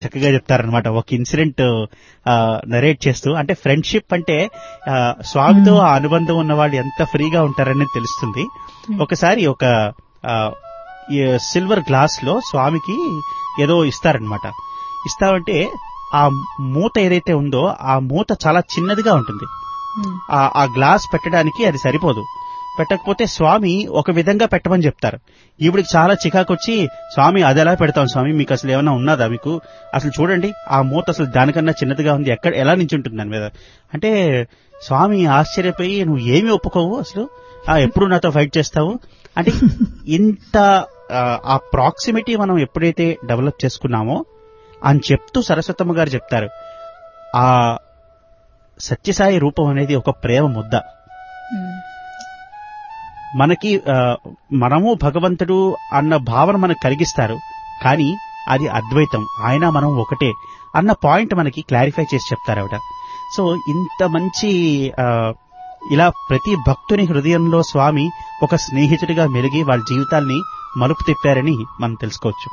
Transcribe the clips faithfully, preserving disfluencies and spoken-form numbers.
చక్కగా చెప్తారనమాట ఒక ఇన్సిడెంట్ నరేట్ చేస్తూ. అంటే ఫ్రెండ్షిప్ అంటే ఆ, స్వామితో ఆ అనుబంధం ఉన్న వాళ్ళు ఎంత ఫ్రీగా ఉంటారని తెలుస్తుంది. ఒకసారి ఒక ఆ, ఈ సిల్వర్ గ్లాస్ లో స్వామికి ఏదో ఇస్తారనమాట. ఇస్తామంటే ఆ మూత ఏదైతే ఉందో ఆ మూత చాలా చిన్నదిగా ఉంటుంది. ఆ ఆ గ్లాస్ పెట్టడానికి అది సరిపోదు. పెట్టకపోతే స్వామి ఒక విధంగా పెట్టమని చెప్తారు. ఈవిడికి చాలా చికాకొచ్చి, స్వామి అది ఎలా పెడతాం స్వామి, మీకు అసలు ఏమైనా ఉన్నదా మీకు, అసలు చూడండి ఆ మూత అసలు దానికన్నా చిన్నదిగా ఉంది, ఎక్కడ ఎలా నించుంటుంది దాని మీద అంటే స్వామి ఆశ్చర్యపోయి, నువ్వు ఏమి ఒప్పుకోవు అసలు, ఆ ఎప్పుడు నాతో ఫైట్ చేస్తావు అంటే ఇంత ఆ, ఆ ప్రాక్సిమిటీ మనం ఎప్పుడైతే డెవలప్ చేసుకున్నామో అని చెప్తూ సరస్వతమ్మ గారు చెప్తారు, ఆ సత్యసాయి రూపం అనేది ఒక ప్రేమ ముద్ద. మనకి ఆ, మనము భగవంతుడు అన్న భావన మనకు కలిగిస్తారు, కానీ అది అద్వైతం, ఆయన మనం ఒకటే అన్న పాయింట్ మనకి క్లారిఫై చేసి చెప్తారు ఆవిడ. సో ఇంత మంచి ఆ, ఇలా ప్రతి భక్తుని హృదయంలో స్వామి ఒక స్నేహితుడిగా మెలిగి వాళ్ళ జీవితాల్ని మలుపు తిప్పారని మనం తెలుసుకోవచ్చు.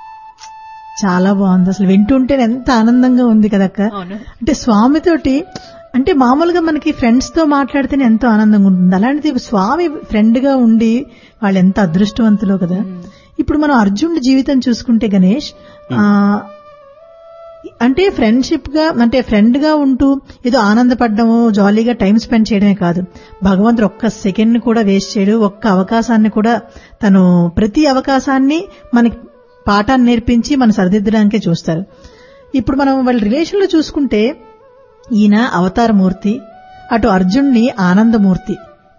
చాలా బాగుంది. అసలు వింటుంటే ఎంత ఆనందంగా ఉంది కదక్క. అవును. అంటే స్వామితోటి అంటే మామూలుగా మనకి ఫ్రెండ్స్ తో మాట్లాడితేనే ఎంతో ఆనందంగా ఉంటుంది. అలాంటిది స్వామి ఫ్రెండ్ గా ఉండి వాళ్ళు ఎంత అదృష్టవంతులో కదా. ఇప్పుడు మనం అర్జునుడి జీవితం చూసుకుంటే గణేష్, ఆ అంటే ఫ్రెండ్షిప్ గా అంటే ఫ్రెండ్ గా ఉంటూ ఏదో ఆనందపడ్డము, జాలీగా టైం స్పెండ్ చేయడమే కాదు, భగవంతుడు ఒక్క సెకండ్ కూడా వేస్ట్ చేయడు. ఒక్క అవకాశాన్ని కూడా తను ప్రతి అవకాశాన్ని మనకి పాఠాన్ని నేర్పించి మన సరిదిద్దడానికే చూస్తారు. ఇప్పుడు మనం వాళ్ళ రిలేషన్ లో చూసుకుంటే ఈయన అవతారమూర్తి, అటు అర్జున్ని ఆనందమూర్తి.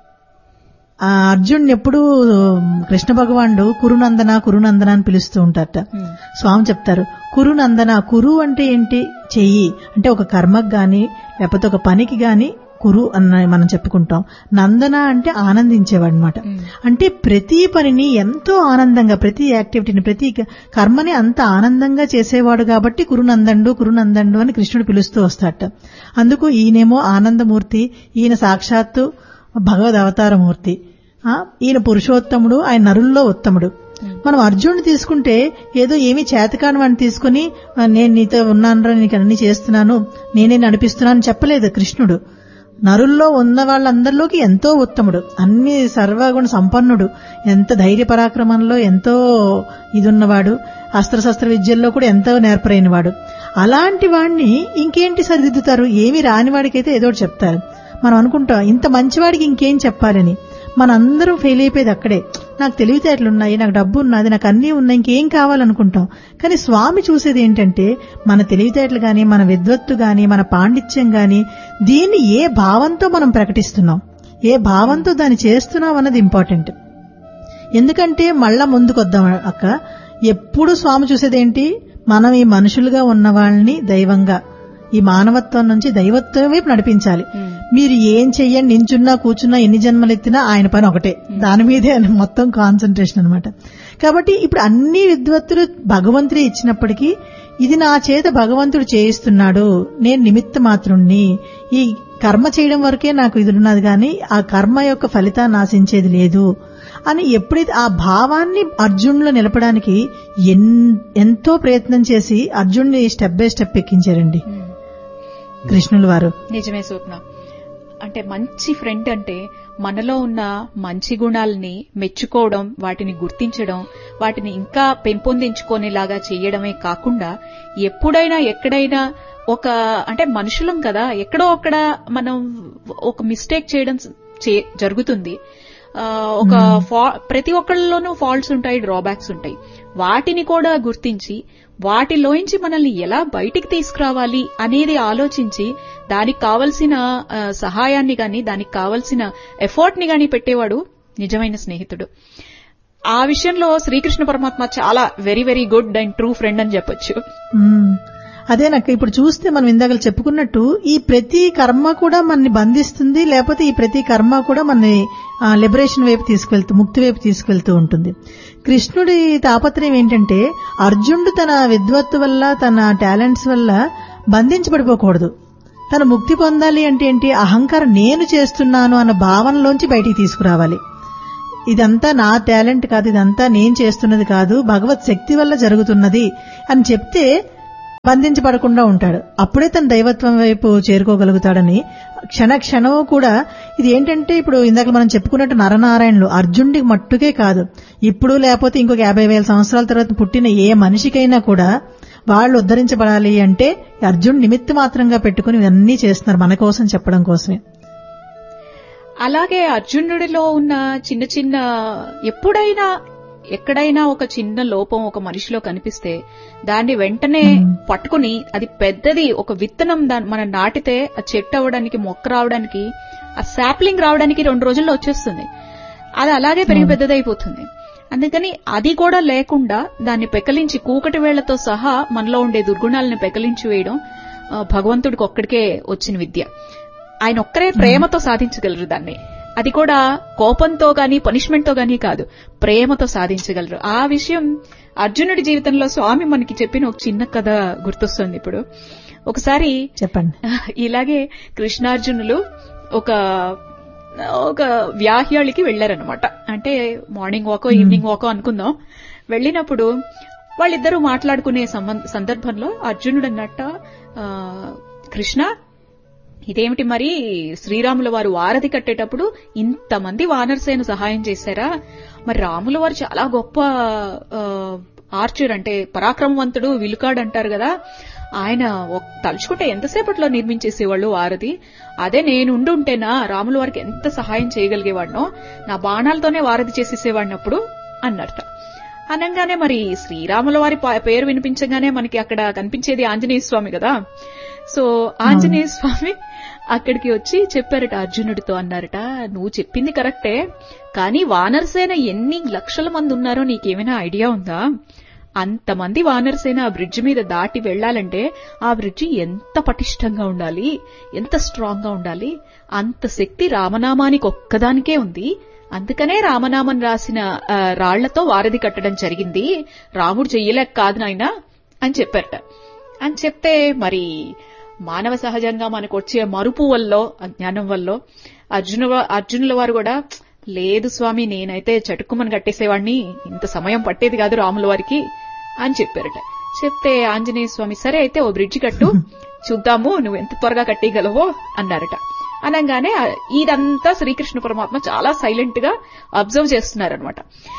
ఆ అర్జున్ ఎప్పుడు కృష్ణ భగవానుడు కురునందన కురునందన అని పిలుస్తూ ఉంటారట. స్వామి చెప్తారు, కురునందన, కురు అంటే ఏంటి, చెయ్యి అంటే ఒక కర్మకు గాని లేకపోతే ఒక పనికి గాని కురు అన్న మనం చెప్పుకుంటాం. నందన అంటే ఆనందించేవాడు అనమాట. అంటే ప్రతి పనిని ఎంతో ఆనందంగా, ప్రతి యాక్టివిటీని, ప్రతి కర్మని అంత ఆనందంగా చేసేవాడు కాబట్టి కురునందండు కురునందండు అని కృష్ణుడు పిలుస్తూ వస్తాడట. అందుకు ఈయనేమో ఆనందమూర్తి, ఈయన సాక్షాత్తు భగవద్ అవతారమూర్తి. ఈయన పురుషోత్తముడు, ఆయన నరుల్లో ఉత్తముడు. మనం అర్జునుడు తీసుకుంటే ఏదో ఏమీ చేతకాని వాడిని తీసుకుని నేను నీతో ఉన్నానరా, నీకు అన్ని చేస్తున్నాను, నేనే నడిపిస్తున్నాను చెప్పలేదు కృష్ణుడు. నరుల్లో ఉన్న వాళ్ళందరిలోకి ఎంతో ఉత్తముడు, అన్ని సర్వగుణ సంపన్నుడు, ఎంత ధైర్య పరాక్రమంలో ఎంతో ఇదున్నవాడు, అస్త్రశస్త్ర విద్యల్లో కూడా ఎంతో నేర్పరైనవాడు. అలాంటి వాడిని ఇంకేంటి సరిదిద్దుతారు, ఏమి రాని వాడికైతే ఏదో చెప్తారు. మనం అనుకుంటాం ఇంత మంచివాడికి ఇంకేం చెప్పాలని. మనందరం ఫెయిల్ అయిపోయేది అక్కడే. నాకు తెలివితేటలున్నాయి, నాకు డబ్బు ఉన్నది, నాకు అన్నీ ఉన్నాయి, ఇంకేం కావాలనుకుంటాం. కానీ స్వామి చూసేది ఏంటంటే మన తెలివితేటలు గాని, మన విద్వత్తు గాని, మన పాండిత్యం గాని, దీన్ని ఏ భావంతో మనం ప్రకటిస్తున్నాం, ఏ భావంతో దాన్ని చేస్తున్నాం అన్నది ఇంపార్టెంట్. ఎందుకంటే మళ్ళా ముందుకొద్దాం అక్క, ఎప్పుడు స్వామి చూసేది ఏంటి, మనం ఈ మనుషులుగా ఉన్న వాళ్ళని దైవంగా, ఈ మానవత్వం నుంచి దైవత్వం వైపు నడిపించాలి. మీరు ఏం చెయ్యండి, నించున్నా కూర్చున్నా ఎన్ని జన్మలు ఎత్తినా ఆయన పని ఒకటే, దాని మీదే మొత్తం కాన్సన్ట్రేషన్ అనమాట. కాబట్టి ఇప్పుడు అన్ని విద్వత్తులు భగవంతుడే ఇచ్చినప్పటికీ ఇది నా చేత భగవంతుడు చేయిస్తున్నాడు, నేను నిమిత్త మాత్రుణ్ణి, ఈ కర్మ చేయడం వరకే నాకు ఇది ఉన్నది కానీ ఆ కర్మ యొక్క ఫలితాన్ని ఆశించేది లేదు అని ఎప్పుడైతే ఆ భావాన్ని అర్జునులో నిలపడానికి ఎంతో ప్రయత్నం చేసి అర్జున్ని స్టెప్ బై స్టెప్ ఎక్కించారండి కృష్ణుల వారు. నిజమే స్వప్న. అంటే మంచి ఫ్రెండ్ అంటే మనలో ఉన్న మంచి గుణాలని మెచ్చుకోవడం, వాటిని గుర్తించడం, వాటిని ఇంకా పెంపొందించుకునేలాగా చేయడమే కాకుండా ఎప్పుడైనా ఎక్కడైనా ఒక అంటే మనుషులం కదా, ఎక్కడో అక్కడ మనం ఒక మిస్టేక్ చేయడం జరుగుతుంది. ఒక ప్రతి ఒక్కళ్ళలోనూ ఫాల్ట్స్ ఉంటాయి, డ్రాబ్యాక్స్ ఉంటాయి. వాటిని కూడా గుర్తించి వాటిలోంచి మనల్ని ఎలా బయటికి తీసుకురావాలి అనేది ఆలోచించి దానికి కావలసిన సహాయాన్ని గాని, దానికి కావలసిన ఎఫర్ట్ ని గాని పెట్టేవాడు నిజమైన స్నేహితుడు. ఆ విషయంలో శ్రీకృష్ణ పరమాత్మ చాలా very very good and true friend అని చెప్పొచ్చు. అదే నాకు ఇప్పుడు చూస్తే మనం ఇందాక చెప్పుకున్నట్టు ఈ ప్రతి కర్మ కూడా మనని బంధిస్తుంది, లేకపోతే ఈ ప్రతి కర్మ కూడా మనని లిబరేషన్ వైపు తీసుకెళ్తూ, ముక్తి వైపు తీసుకెళ్తూ ఉంటుంది. కృష్ణుడి తాపత్రయం ఏంటంటే అర్జునుడు తన విద్వత్తు వల్ల, తన టాలెంట్స్ వల్ల బంధించబడిపోకూడదు. తను ముక్తి పొందాలి అంటే ఏంటి, అహంకారం నేను చేస్తున్నాను అన్న భావనలోంచి బయటికి తీసుకురావాలి. ఇదంతా నా టాలెంట్ కాదు, ఇదంతా నేను చేస్తున్నది కాదు, భగవత్ శక్తి వల్ల జరుగుతున్నది అని చెప్తే బంధించబడకుండా ఉంటాడు. అప్పుడే తన దైవత్వం వైపు చేరుకోగలుగుతాడని క్షణ క్షణం కూడా. ఇది ఏంటంటే ఇప్పుడు ఇందాక మనం చెప్పుకున్నట్టు నరనారాయణులు అర్జునుడికి మట్టుకే కాదు, ఇప్పుడు లేకపోతే ఇంకొక యాభై వేల సంవత్సరాల తర్వాత పుట్టిన ఏ మనిషికైనా కూడా వాళ్ళు ఉద్ధరించబడాలి అంటే అర్జున్ నిమిత్త మాత్రంగా పెట్టుకుని ఇవన్నీ చేస్తున్నారు మన కోసం చెప్పడం కోసమే. అలాగే అర్జునుడిలో ఉన్న చిన్న చిన్న ఎప్పుడైనా ఎక్కడైనా ఒక చిన్న లోపం ఒక మనిషిలో కనిపిస్తే దాన్ని వెంటనే పట్టుకుని అది పెద్దది ఒక విత్తనం దాన్ని మనం నాటితే ఆ చెట్టు అవ్వడానికి మొక్క రావడానికి ఆ శాప్లింగ్ రావడానికి రెండు రోజుల్లో వచ్చేస్తుంది. అది అలాగే పెరిగి పెద్దదైపోతుంది. అందుకని అది కూడా లేకుండా దాన్ని పెకలించి కూకటి వేళ్లతో సహా మనలో ఉండే దుర్గుణాలను పెకలించి వేయడం భగవంతుడికి ఒక్కడికే వచ్చిన విద్య. ఆయన ఒక్కరే ప్రేమతో సాధించగలరు దాన్ని. అది కూడా కోపంతో గాని పనిష్మెంట్ తో గానీ కాదు, ప్రేమతో సాధించగలరు. ఆ విషయం అర్జునుడి జీవితంలో స్వామి మనకి చెప్పిన ఒక చిన్న కథ గుర్తొస్తుంది ఇప్పుడు. ఒకసారి చెప్పండి. ఇలాగే కృష్ణార్జునులు ఒక ఒక వ్యాహ్యాళికి వెళ్లారనమాట. అంటే మార్నింగ్ వాకో ఈవినింగ్ వాకో అనుకుందాం. వెళ్లినప్పుడు వాళ్ళిద్దరూ మాట్లాడుకునే సందర్భంలో అర్జునుడు అన్నట్ట, కృష్ణ ఇదేమిటి మరి శ్రీరాముల వారు వారధి కట్టేటప్పుడు ఇంతమంది వానరసేన సహాయం చేశారా? మరి రాముల వారు చాలా గొప్ప ఆర్చర్, అంటే పరాక్రమవంతుడు, విలుకాడు అంటారు కదా. ఆయన తలుచుకుంటే ఎంతసేపట్లో నిర్మించేసేవాళ్ళు వారధి. అదే నేను ఉండుంటేనా రాముల వారికి ఎంత సహాయం చేయగలిగేవాడినో, నా బాణాలతోనే వారధి చేసేసేవాడిని అప్పుడు అన్నట్ట. అనగానే మరి శ్రీరాముల వారి పేరు వినిపించగానే మనకి అక్కడ కనిపించేది ఆంజనేయ స్వామి కదా. సో ఆంజనేయ స్వామి అక్కడికి వచ్చి చెప్పారట అర్జునుడితో. అన్నారట, నువ్వు చెప్పింది కరెక్టే, కానీ వానరసేన ఎన్ని లక్షల మంది ఉన్నారో నీకేమైనా ఐడియా ఉందా? అంతమంది వానరసేన ఆ బ్రిడ్జ్ మీద దాటి వెళ్లాలంటే ఆ బ్రిడ్జి ఎంత పటిష్టంగా ఉండాలి, ఎంత స్ట్రాంగ్ గా ఉండాలి. అంత శక్తి రామనామానికి ఒక్కదానికే ఉంది. అందుకనే రామనామం రాసిన రాళ్లతో వారధి కట్టడం జరిగింది. రాముడు చెయ్యలేక కాదు నాయనా అని చెప్పారట. అని చెప్తే మరి మానవ సహజంగా మనకు వచ్చే మరుపు వల్ల, అజ్ఞానం వల్ల అర్జున అర్జునుల వారు కూడా, లేదు స్వామి నేనైతే చటుక్కుమని కట్టేసేవాడిని, ఇంత సమయం పట్టేది కాదు రాముల వారికి అని చెప్పారట. చెప్తే ఆంజనేయ స్వామి సరే అయితే ఓ బ్రిడ్జి కట్టు చూద్దాము నువ్వు ఎంత త్వరగా కట్టేయగలవో అన్నారట. అనగానే ఇదంతా శ్రీకృష్ణ పరమాత్మ చాలా సైలెంట్ గా అబ్జర్వ్ చేస్తున్నారనమాట.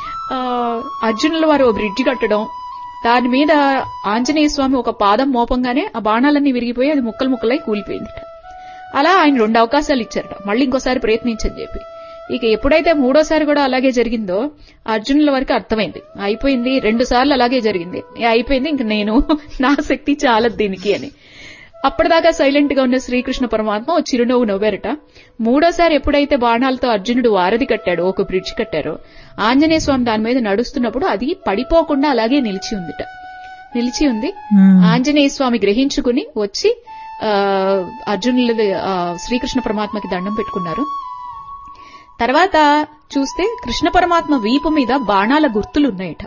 అర్జునుల వారు ఓ బ్రిడ్జి కట్టడం, దాని మీద ఆంజనేయ స్వామి ఒక పాదం మోపంగానే ఆ బాణాలన్నీ విరిగిపోయి అది ముక్కలు ముక్కలై కూలిపోయింది. అలా ఆయన రెండు అవకాశాలు ఇచ్చారట, మళ్ళీ ఇంకోసారి ప్రయత్నించని చెప్పి. ఇక ఎప్పుడైతే మూడోసారి కూడా అలాగే జరిగిందో అర్జునుల వారికి అర్థమైంది, అయిపోయింది, రెండు సార్లు అలాగే జరిగింది, అయిపోయింది, ఇంక నేను నా శక్తి చాలదు దీనికి అని. అప్పటిదాకా సైలెంట్ గా ఉన్న శ్రీకృష్ణ పరమాత్మ ఓ చిరునవ్వు నవ్వారట. మూడోసారి ఎప్పుడైతే బాణాలతో అర్జునుడు వారధి కట్టాడో, ఒక బ్రిడ్జ్ కట్టారో, ఆంజనేయ స్వామి దాని మీద నడుస్తున్నప్పుడు అది పడిపోకుండా అలాగే నిలిచి ఉందిట. నిలిచి ఉంది. ఆంజనేయ స్వామి గ్రహించుకుని వచ్చి అర్జునుల శ్రీకృష్ణ పరమాత్మకి దండం పెట్టుకున్నారు. తర్వాత చూస్తే కృష్ణ పరమాత్మ వీపు మీద బాణాల గుర్తులున్నాయట.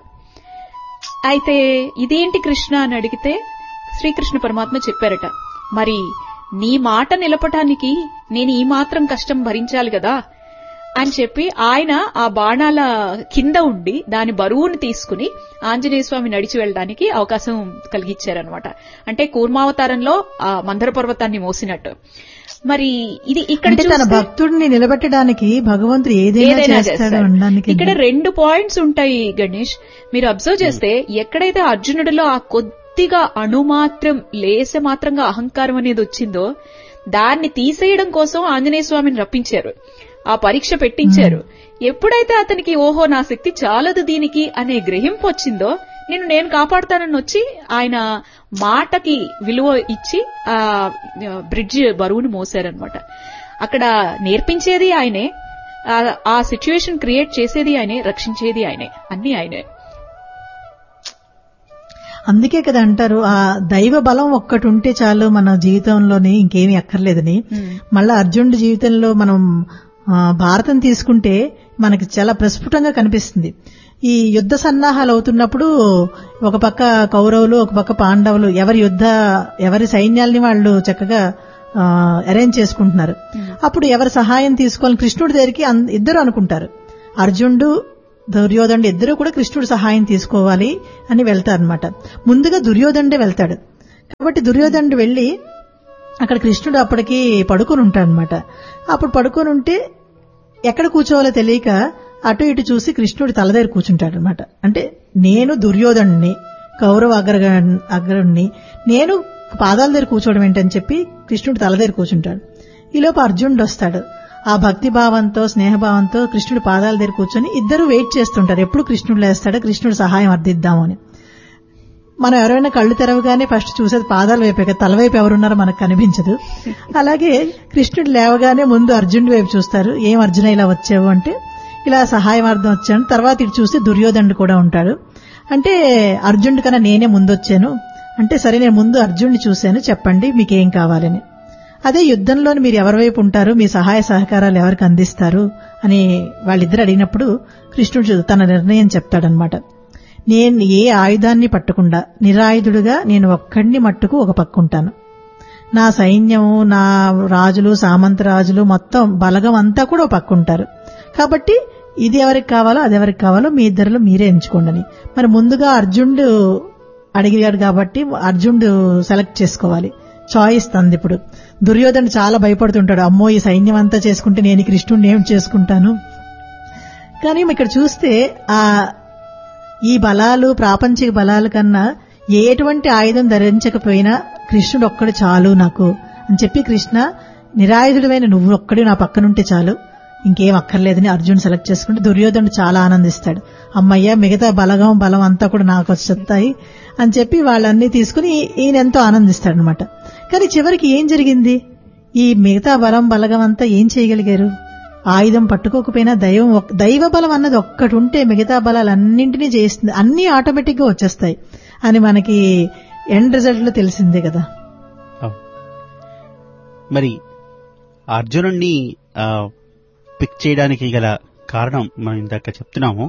అయితే ఇదేంటి కృష్ణ అని అడిగితే శ్రీకృష్ణ పరమాత్మ చెప్పారట, మరి నీ మాట నిలపటానికి నేను ఈ మాత్రం కష్టం భరించాలి కదా అని చెప్పి ఆయన ఆ బాణాల కింద ఉండి దాని బరువును తీసుకుని ఆంజనేయ స్వామి నడిచి వెళ్లడానికి అవకాశం కలిగించారనమాట. అంటే కూర్మావతారంలో ఆ మందర పర్వతాన్ని మోసినట్టు. మరి ఇది ఇక్కడ తన భక్తుడిని నిలబెట్టడానికి భగవంతుడు ఏదైనా చేస్తాడు అనడానికి ఇక్కడ రెండు పాయింట్స్ ఉంటాయి గణేష్. మీరు అబ్జర్వ్ చేస్తే ఎక్కడైతే అర్జునుడిలో ఆ కొద్దిగా అణుమాత్రం లేస మాత్రంగా అహంకారం అనేది వచ్చిందో దాన్ని తీసేయడం కోసం ఆంజనేయ స్వామిని రప్పించారు, ఆ పరీక్ష పెట్టించారు. ఎప్పుడైతే అతనికి ఓహో నా శక్తి చాలదు దీనికి అనే గ్రహింపు వచ్చిందో నిన్ను నేను కాపాడుతానని వచ్చి ఆయన మాటకి విలువ ఇచ్చి ఆ బ్రిడ్జ్ బరువును మోసారనమాట. అక్కడ నేర్పించేది ఆయనే, ఆ సిచ్యువేషన్ క్రియేట్ చేసేది ఆయనే, రక్షించేది ఆయనే, అన్ని ఆయనే. అందుకే కదా అంటారు ఆ దైవ బలం ఒక్కటి ఉంటే చాలు మన జీవితంలోని ఇంకేమీ అక్కర్లేదని. మళ్ళా అర్జునుడి జీవితంలో మనం భారతం తీసుకుంటే మనకి చాలా ప్రస్ఫుటంగా కనిపిస్తుంది. ఈ యుద్ధ సన్నాహాలు అవుతున్నప్పుడు ఒక పక్క కౌరవులు, ఒక పక్క పాండవులు ఎవరి యుద్ధ ఎవరి సైన్యాల్ని వాళ్ళు చక్కగా అరేంజ్ చేసుకుంటున్నారు. అప్పుడు ఎవరి సహాయం తీసుకోవాలని కృష్ణుడి దగ్గరికి ఇద్దరు అనుకుంటారు. అర్జునుడు దుర్యోధనుడు ఇద్దరు కూడా కృష్ణుడు సహాయం తీసుకోవాలి అని వెళ్తారనమాట. ముందుగా దుర్యోధనుడే వెళ్తాడు. కాబట్టి దుర్యోధనుడు వెళ్లి అక్కడ కృష్ణుడు అప్పటికి పడుకొని ఉంటాడనమాట. అప్పుడు పడుకొని ఉంటే ఎక్కడ కూర్చోవాలో తెలియక అటు ఇటు చూసి కృష్ణుడు తల దగ్గర కూర్చుంటాడు అనమాట. అంటే నేను దుర్యోధనుడిని, కౌరవ అగ్ర అగ్రుణ్ణి, నేను పాదాల దగ్గర కూర్చోవడం ఏంటని చెప్పి కృష్ణుడు తల దగ్గర కూర్చుంటాడు. ఈలోపు అర్జునుడు వస్తాడు. ఆ భక్తి భావంతో స్నేహభావంతో కృష్ణుడు పాదాల దగ్గర కూర్చొని ఇద్దరు వెయిట్ చేస్తుంటారు, ఎప్పుడు కృష్ణుడు లేస్తాడో కృష్ణుడు సహాయం అర్థిద్దామని. మనం ఎవరైనా కళ్ళు తెరవగానే ఫస్ట్ చూసేది పాదాల వైపే కదా, తల వైపు ఎవరున్నారో మనకు కనిపించదు. అలాగే కృష్ణుడు లేవగానే ముందు అర్జునుడి వైపు చూస్తారు. ఏం అర్జున ఇలా వచ్చావు అంటే, ఇలా సహాయం అర్థం వచ్చాను. తర్వాత ఇటు చూస్తే దుర్యోధనుడు కూడా ఉంటాడు. అంటే అర్జునుడి కన్నా నేనే ముందొచ్చాను అంటే, సరే నేను ముందు అర్జునుడిని చూశాను, చెప్పండి మీకేం కావాలని. అదే యుద్ధంలో మీరు ఎవరి వైపు ఉంటారు, మీ సహాయ సహకారాలు ఎవరికి అందిస్తారు అని వాళ్ళిద్దరు అడిగినప్పుడు కృష్ణుడు తన నిర్ణయం చెప్తాడనమాట. నేను ఏ ఆయుధాన్ని పట్టకుండా నిరాయుధుడుగా నేను ఒక్కడిని మట్టుకు ఒక పక్కుంటాను. నా సైన్యము, నా రాజులు, సామంత రాజులు మొత్తం బలగం అంతా కూడా ఒక పక్కుంటారు. కాబట్టి ఇది ఎవరికి కావాలో అది ఎవరికి కావాలో మీ ఇద్దరిలో మీరే ఎంచుకోండి. మరి ముందుగా అర్జునుడు అడిగాడు కాబట్టి అర్జునుడు సెలెక్ట్ చేసుకోవాలి. చాయిస్ తంది. ఇప్పుడు దుర్యోధనుడు చాలా భయపడుతుంటాడు, అమ్మో ఈ సైన్యం అంతా చేసుకుంటే నేను కృష్ణుడిని ఏం చేసుకుంటాను. కానీ ఇక్కడ చూస్తే ఆ ఈ బలాలు, ప్రాపంచిక బలాల కన్నా ఎటువంటి ఆయుధం ధరించకపోయినా కృష్ణుడు ఒక్కడు చాలు నాకు అని చెప్పి, కృష్ణ నిరాయుధుడమైన నువ్వు ఒక్కడు నా పక్కనుంటే చాలు, ఇంకేం అక్కర్లేదని అర్జున్ సెలెక్ట్ చేసుకుంటే దుర్యోధనుడు చాలా ఆనందిస్తాడు. అమ్మయ్య మిగతా బలగం బలం అంతా కూడా నాకు వచ్చేస్తాయి అని చెప్పి వాళ్ళన్నీ తీసుకుని ఈయన ఎంతో ఆనందిస్తాడు అనమాట. కానీ చివరికి ఏం జరిగింది, ఈ మిగతా బలం బలగం అంతా ఏం చేయగలిగారు? ఆయుధం పట్టుకోకపోయినా దైవం దైవ బలం అన్నది ఒక్కటి ఉంటే మిగతా బలాలన్నింటినీ చేస్తుంది, అన్ని ఆటోమేటిక్ గా వచ్చేస్తాయి అని మనకి ఎండ్ రిజల్ట్ లో తెలిసిందే కదా. మరి అర్జునుడిని పిక్ చేయడానికి గల కారణం మనం ఇందాక చెప్తున్నాము.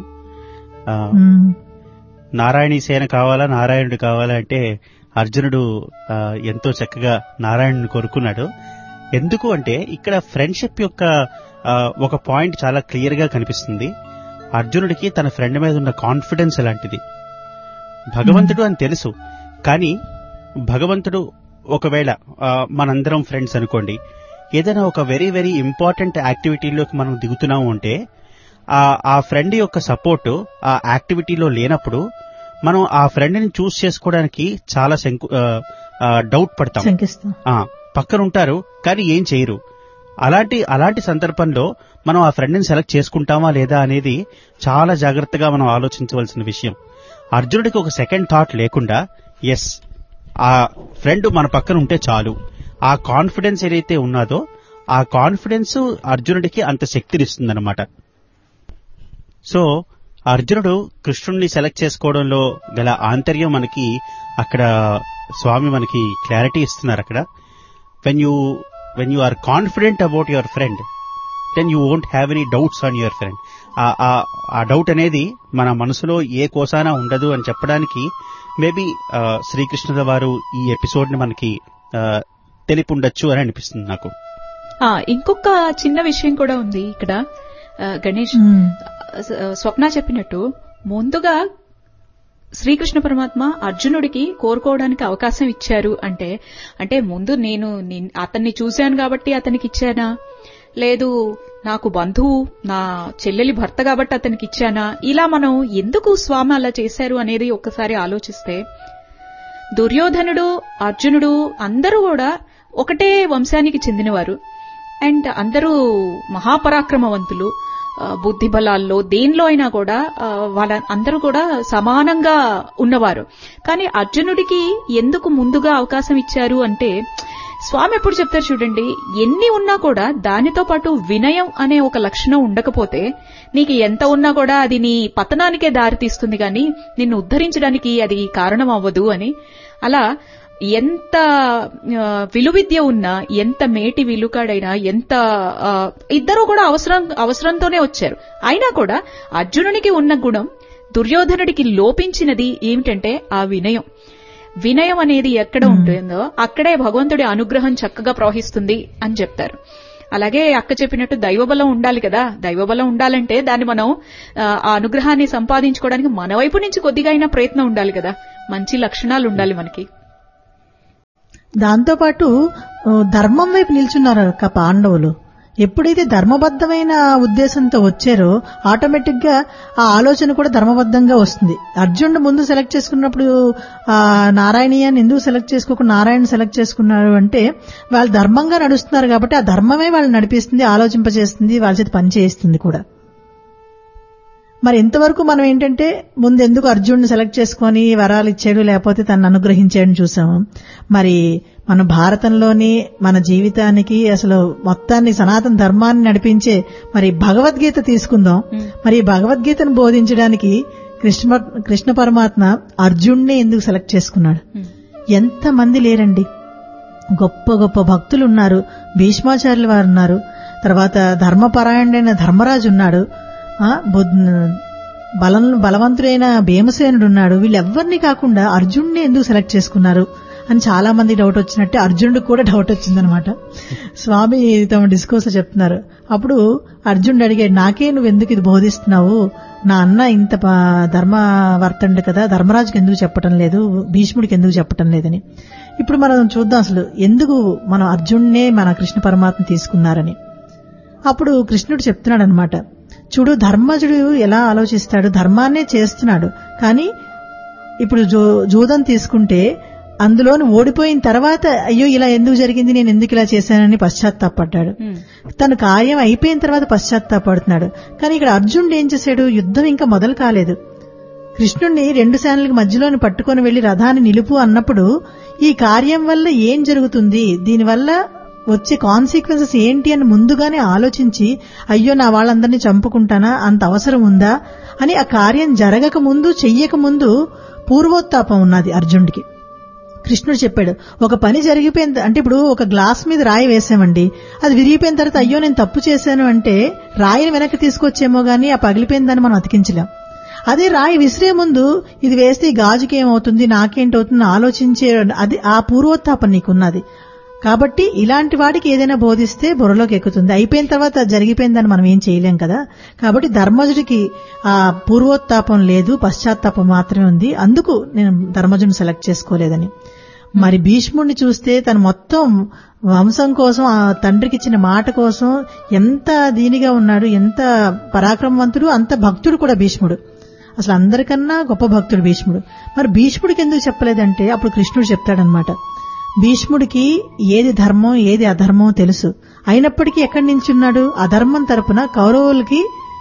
నారాయణీ సేన కావాలా, నారాయణుడు కావాలా అంటే అర్జునుడు ఎంతో చక్కగా నారాయణుని కోరుకున్నాడు. ఎందుకు అంటే ఇక్కడ ఫ్రెండ్షిప్ యొక్క ఒక పాయింట్ చాలా క్లియర్ గా కనిపిస్తుంది. అర్జునుడికి తన ఫ్రెండ్ మీద ఉన్న కాన్ఫిడెన్స్ అలాంటిది. భగవంతుడు అని తెలుసు, కానీ భగవంతుడు ఒకవేళ మనందరం ఫ్రెండ్స్ అనుకోండి, ఏదైనా ఒక వెరీ వెరీ ఇంపార్టెంట్ యాక్టివిటీలోకి మనం దిగుతున్నాము అంటే ఆ ఫ్రెండ్ యొక్క సపోర్ట్ ఆ యాక్టివిటీలో లేనప్పుడు మనం ఆ ఫ్రెండ్ ని చూస్ చేసుకోవడానికి చాలా డౌట్ పడతాం. పక్కన ఉంటారు కానీ ఏం చేయరు. అలాంటి అలాంటి సందర్భంలో మనం ఆ ఫ్రెండ్ ని సెలెక్ట్ చేసుకుంటామా లేదా అనేది చాలా జాగ్రత్తగా మనం ఆలోచించవలసిన విషయం. అర్జునుడికి ఒక సెకండ్ థాట్ లేకుండా ఎస్ ఆ ఫ్రెండ్ మన పక్కన ఉంటే చాలు, ఆ కాన్ఫిడెన్స్ ఏదైతే ఉన్నదో ఆ కాన్ఫిడెన్స్ అర్జునుడికి అంత శక్తినిస్తుందన్నమాట. సో అర్జునుడు కృష్ణుడిని సెలెక్ట్ చేసుకోవడంలో గల ఆంతర్యం మనకి అక్కడ స్వామి మనకి క్లారిటీ ఇస్తున్నారు. అక్కడ when you when you are confident about your friend then you won't have any doubts on your friend. ఆ డౌట్ అనేది మన మనసులో ఏ కోసానా ఉండదు అని చెప్పడానికి మేబీ శ్రీకృష్ణుల వారు ఈ ఎపిసోడ్ ని మనకి తెలిపుండొచ్చు అని అనిపిస్తుంది నాకు. ఇంకొక చిన్న విషయం కూడా ఉంది ఇక్కడ. గణేష్, స్వప్న చెప్పినట్టు ముందుగా శ్రీకృష్ణ పరమాత్మ అర్జునుడికి కోరుకోవడానికి అవకాశం ఇచ్చారు అంటే అంటే ముందు నేను అతన్ని చూశాను కాబట్టి అతనికి ఇచ్చానా, లేదు నాకు బంధువు నా చెల్లెలి భర్త కాబట్టి అతనికి ఇచ్చానా, ఇలా మనం ఎందుకు స్వామి అలా చేశారు అనేది ఒక్కసారి ఆలోచిస్తే, దుర్యోధనుడు అర్జునుడు అందరూ కూడా ఒకటే వంశానికి చెందినవారు అండ్ అందరూ మహాపరాక్రమవంతులు. బుద్ధి బలాల్లో దేనిలో అయినా కూడా వాళ్ళ అందరూ కూడా సమానంగా ఉన్నవారు. కానీ అర్జునుడికి ఎందుకు ముందుగా అవకాశం ఇచ్చారు అంటే, స్వామి ఎప్పుడు చెప్తారు చూడండి, ఎన్ని ఉన్నా కూడా దానితో పాటు వినయం అనే ఒక లక్షణం ఉండకపోతే నీకు ఎంత ఉన్నా కూడా అది నీ పతనానికే దారితీస్తుంది కానీ నిన్ను ఉద్ధరించడానికి అది కారణం అవ్వదు అని. అలా ఎంత విలువిద్య ఉన్నా, ఎంత మేటి విలుకాడైనా, ఎంత ఇద్దరూ కూడా అవసరం అవసరంతోనే వచ్చారు. అయినా కూడా అర్జునునికి ఉన్న గుణం దుర్యోధనుడికి లోపించినది ఏమిటంటే ఆ వినయం. వినయం అనేది ఎక్కడ ఉంటుందో అక్కడే భగవంతుడి అనుగ్రహం చక్కగా ప్రవహిస్తుంది అని చెప్తారు. అలాగే అక్క చెప్పినట్టు దైవబలం ఉండాలి కదా. దైవబలం ఉండాలంటే దాన్ని మనం ఆ అనుగ్రహాన్ని సంపాదించుకోవడానికి మన వైపు నుంచి కొద్దిగా అయినా ప్రయత్నం ఉండాలి కదా. మంచి లక్షణాలు ఉండాలి మనకి. దాంతోపాటు ధర్మం వైపు నిల్చున్నారు అక్క పాండవులు. ఎప్పుడైతే ధర్మబద్ధమైన ఉద్దేశంతో వచ్చారో ఆటోమేటిక్ గా ఆ ఆలోచన కూడా ధర్మబద్ధంగా వస్తుంది. అర్జునుడు ముందు సెలెక్ట్ చేసుకున్నప్పుడు ఆ నారాయణీయాన్ని ఎందుకు సెలెక్ట్ చేసుకోకుండా నారాయణ సెలెక్ట్ చేసుకున్నారు అంటే వాళ్ళు ధర్మంగా నడుస్తున్నారు కాబట్టి ఆ ధర్మమే వాళ్ళు నడిపిస్తుంది, ఆలోచింపజేస్తుంది, వాళ్ళ చేతి పని చేయిస్తుంది కూడా. మరి ఇంతవరకు మనం ఏంటంటే ముందు ఎందుకు అర్జునుడిని సెలెక్ట్ చేసుకుని వరాలు ఇచ్చాడు లేకపోతే తనను అనుగ్రహించాడని చూసాము. మరి మన భారతంలోని మన జీవితానికి అసలు మొత్తాన్ని సనాతన ధర్మాన్ని నడిపించే మరి భగవద్గీత తీసుకుందాం. మరి భగవద్గీతను బోధించడానికి కృష్ణ కృష్ణ పరమాత్మ అర్జునుడిని ఎందుకు సెలెక్ట్ చేసుకున్నాడు? ఎంత మంది లేరండి, గొప్ప గొప్ప భక్తులు ఉన్నారు. భీష్మాచార్యుల వారు ఉన్నారు, తర్వాత ధర్మపరాయణుడైన ధర్మరాజు ఉన్నాడు, బలం బలవంతుడైన భీమసేనుడు ఉన్నాడు. వీళ్ళెవ్వరిని కాకుండా అర్జునుడిని ఎందుకు సెలెక్ట్ చేసుకున్నారు అని చాలా మంది డౌట్ వచ్చినట్టే అర్జునుడికి కూడా డౌట్ వచ్చిందనమాట. స్వామి తమ డిస్కోర్స్ చెప్తున్నారు. అప్పుడు అర్జునుడు అడిగాడు, నాకే నువ్వు ఎందుకు ఇది బోధిస్తున్నావు? నా అన్న ఇంత ధర్మవర్తండు కదా, ధర్మరాజుకి ఎందుకు చెప్పటం లేదు, భీష్ముడికి ఎందుకు చెప్పటం లేదని. ఇప్పుడు మనం చూద్దాం అసలు ఎందుకు మనం అర్జునుడినే మన కృష్ణ పరమాత్మ తీసుకున్నారని. అప్పుడు కృష్ణుడు చెప్తున్నాడు అనమాట, చూడు ధర్మజుడు ఎలా ఆలోచిస్తాడు, ధర్మాన్నే చేస్తున్నాడు. కానీ ఇప్పుడు జూ జూదం తీసుకుంటే అందులోని ఓడిపోయిన తర్వాత అయ్యో ఇలా ఎందుకు జరిగింది, నేను ఎందుకు ఇలా చేశానని పశ్చాత్తాపడ్డాడు. తన కార్యం అయిపోయిన తర్వాత పశ్చాత్తాపడుతున్నాడు. కానీ ఇక్కడ అర్జునుడు ఏం చేశాడు, యుద్ధం ఇంకా మొదలు కాలేదు. కృష్ణుడిని రెండు సేనలకు మధ్యలోని పట్టుకొని వెళ్లి రథాన్ని నిలుపు అన్నప్పుడు ఈ కార్యం వల్ల ఏం జరుగుతుంది, దీనివల్ల వచ్చే కాన్సిక్వెన్సెస్ ఏంటి అని ముందుగానే ఆలోచించి అయ్యో నా వాళ్ళందరినీ చంపుకుంటానా, అంత అవసరం ఉందా అని ఆ కార్యం జరగక ముందు చెయ్యక ముందు పూర్వోత్తాపం ఉన్నది అర్జునుడికి. కృష్ణుడు చెప్పాడు, ఒక పని జరిగిపోయింది అంటే ఇప్పుడు ఒక గ్లాస్ మీద రాయి వేసామండి, అది విరిగిపోయిన తర్వాత అయ్యో నేను తప్పు చేశాను అంటే రాయిని వెనక్కి తీసుకొచ్చేమో గానీ ఆ పగిలిపోయిన దాన్ని మనం అతికించలేం. అదే రాయి విసిరే ముందు ఇది వేస్తే ఈ గాజుకి ఏమవుతుంది, నాకేంటవుతుంది ఆలోచించే అది ఆ పూర్వోత్తాపం నీకున్నది. కాబట్టి ఇలాంటి వాడికి ఏదైనా బోధిస్తే బుర్రలోకి ఎక్కుతుంది. అయిపోయిన తర్వాత జరిగిపోయిందని మనం ఏం చేయలేం కదా. కాబట్టి ధర్మజుడికి ఆ పూర్వోత్తాపం లేదు, పశ్చాత్తాపం మాత్రమే ఉంది. అందుకు నేను ధర్మజుడిని సెలెక్ట్ చేసుకోలేదని. మరి భీష్ముడిని చూస్తే తను మొత్తం వంశం కోసం ఆ తండ్రికి ఇచ్చిన మాట కోసం ఎంత దీనిగా ఉన్నాడు, ఎంత పరాక్రమవంతుడు, అంత భక్తుడు కూడా భీష్ముడు. అసలు అందరికన్నా గొప్ప భక్తుడు భీష్ముడు. మరి భీష్ముడికి ఎందుకు చెప్పలేదంటే అప్పుడు కృష్ణుడు చెప్తాడనమాట, భీష్ముడికి ఏది ధర్మం ఏది అధర్మం తెలుసు. అయినప్పటికీ ఎక్కడి నించున్నాడు, అధర్మం తరపున కౌరవులకి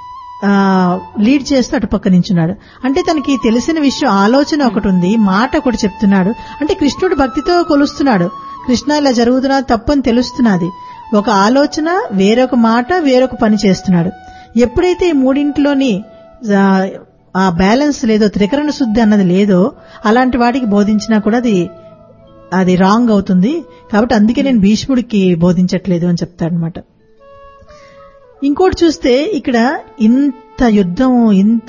లీడ్ చేస్తూ అటుపక్క నించున్నాడు. అంటే తనకి తెలిసిన విషయం ఆలోచన ఒకటి ఉంది, మాట ఒకటి చెప్తున్నాడు. అంటే కృష్ణుడు భక్తితో కొలుస్తున్నాడు, కృష్ణ ఇలా జరుగుతున్నా తప్పని తెలుస్తున్నది. ఒక ఆలోచన, వేరొక మాట, వేరొక పని చేస్తున్నాడు. ఎప్పుడైతే ఈ మూడింటిలోని ఆ బ్యాలెన్స్ లేదో, త్రికరణ శుద్ధి అన్నది లేదో, అలాంటి వాటికి బోధించినా కూడా అది అది రాంగ్ అవుతుంది. కాబట్టి అందుకే నేను భీష్ముడికి బోధించట్లేదు అని చెప్తాడనమాట. ఇంకోటి చూస్తే ఇక్కడ ఇంత యుద్ధం, ఇంత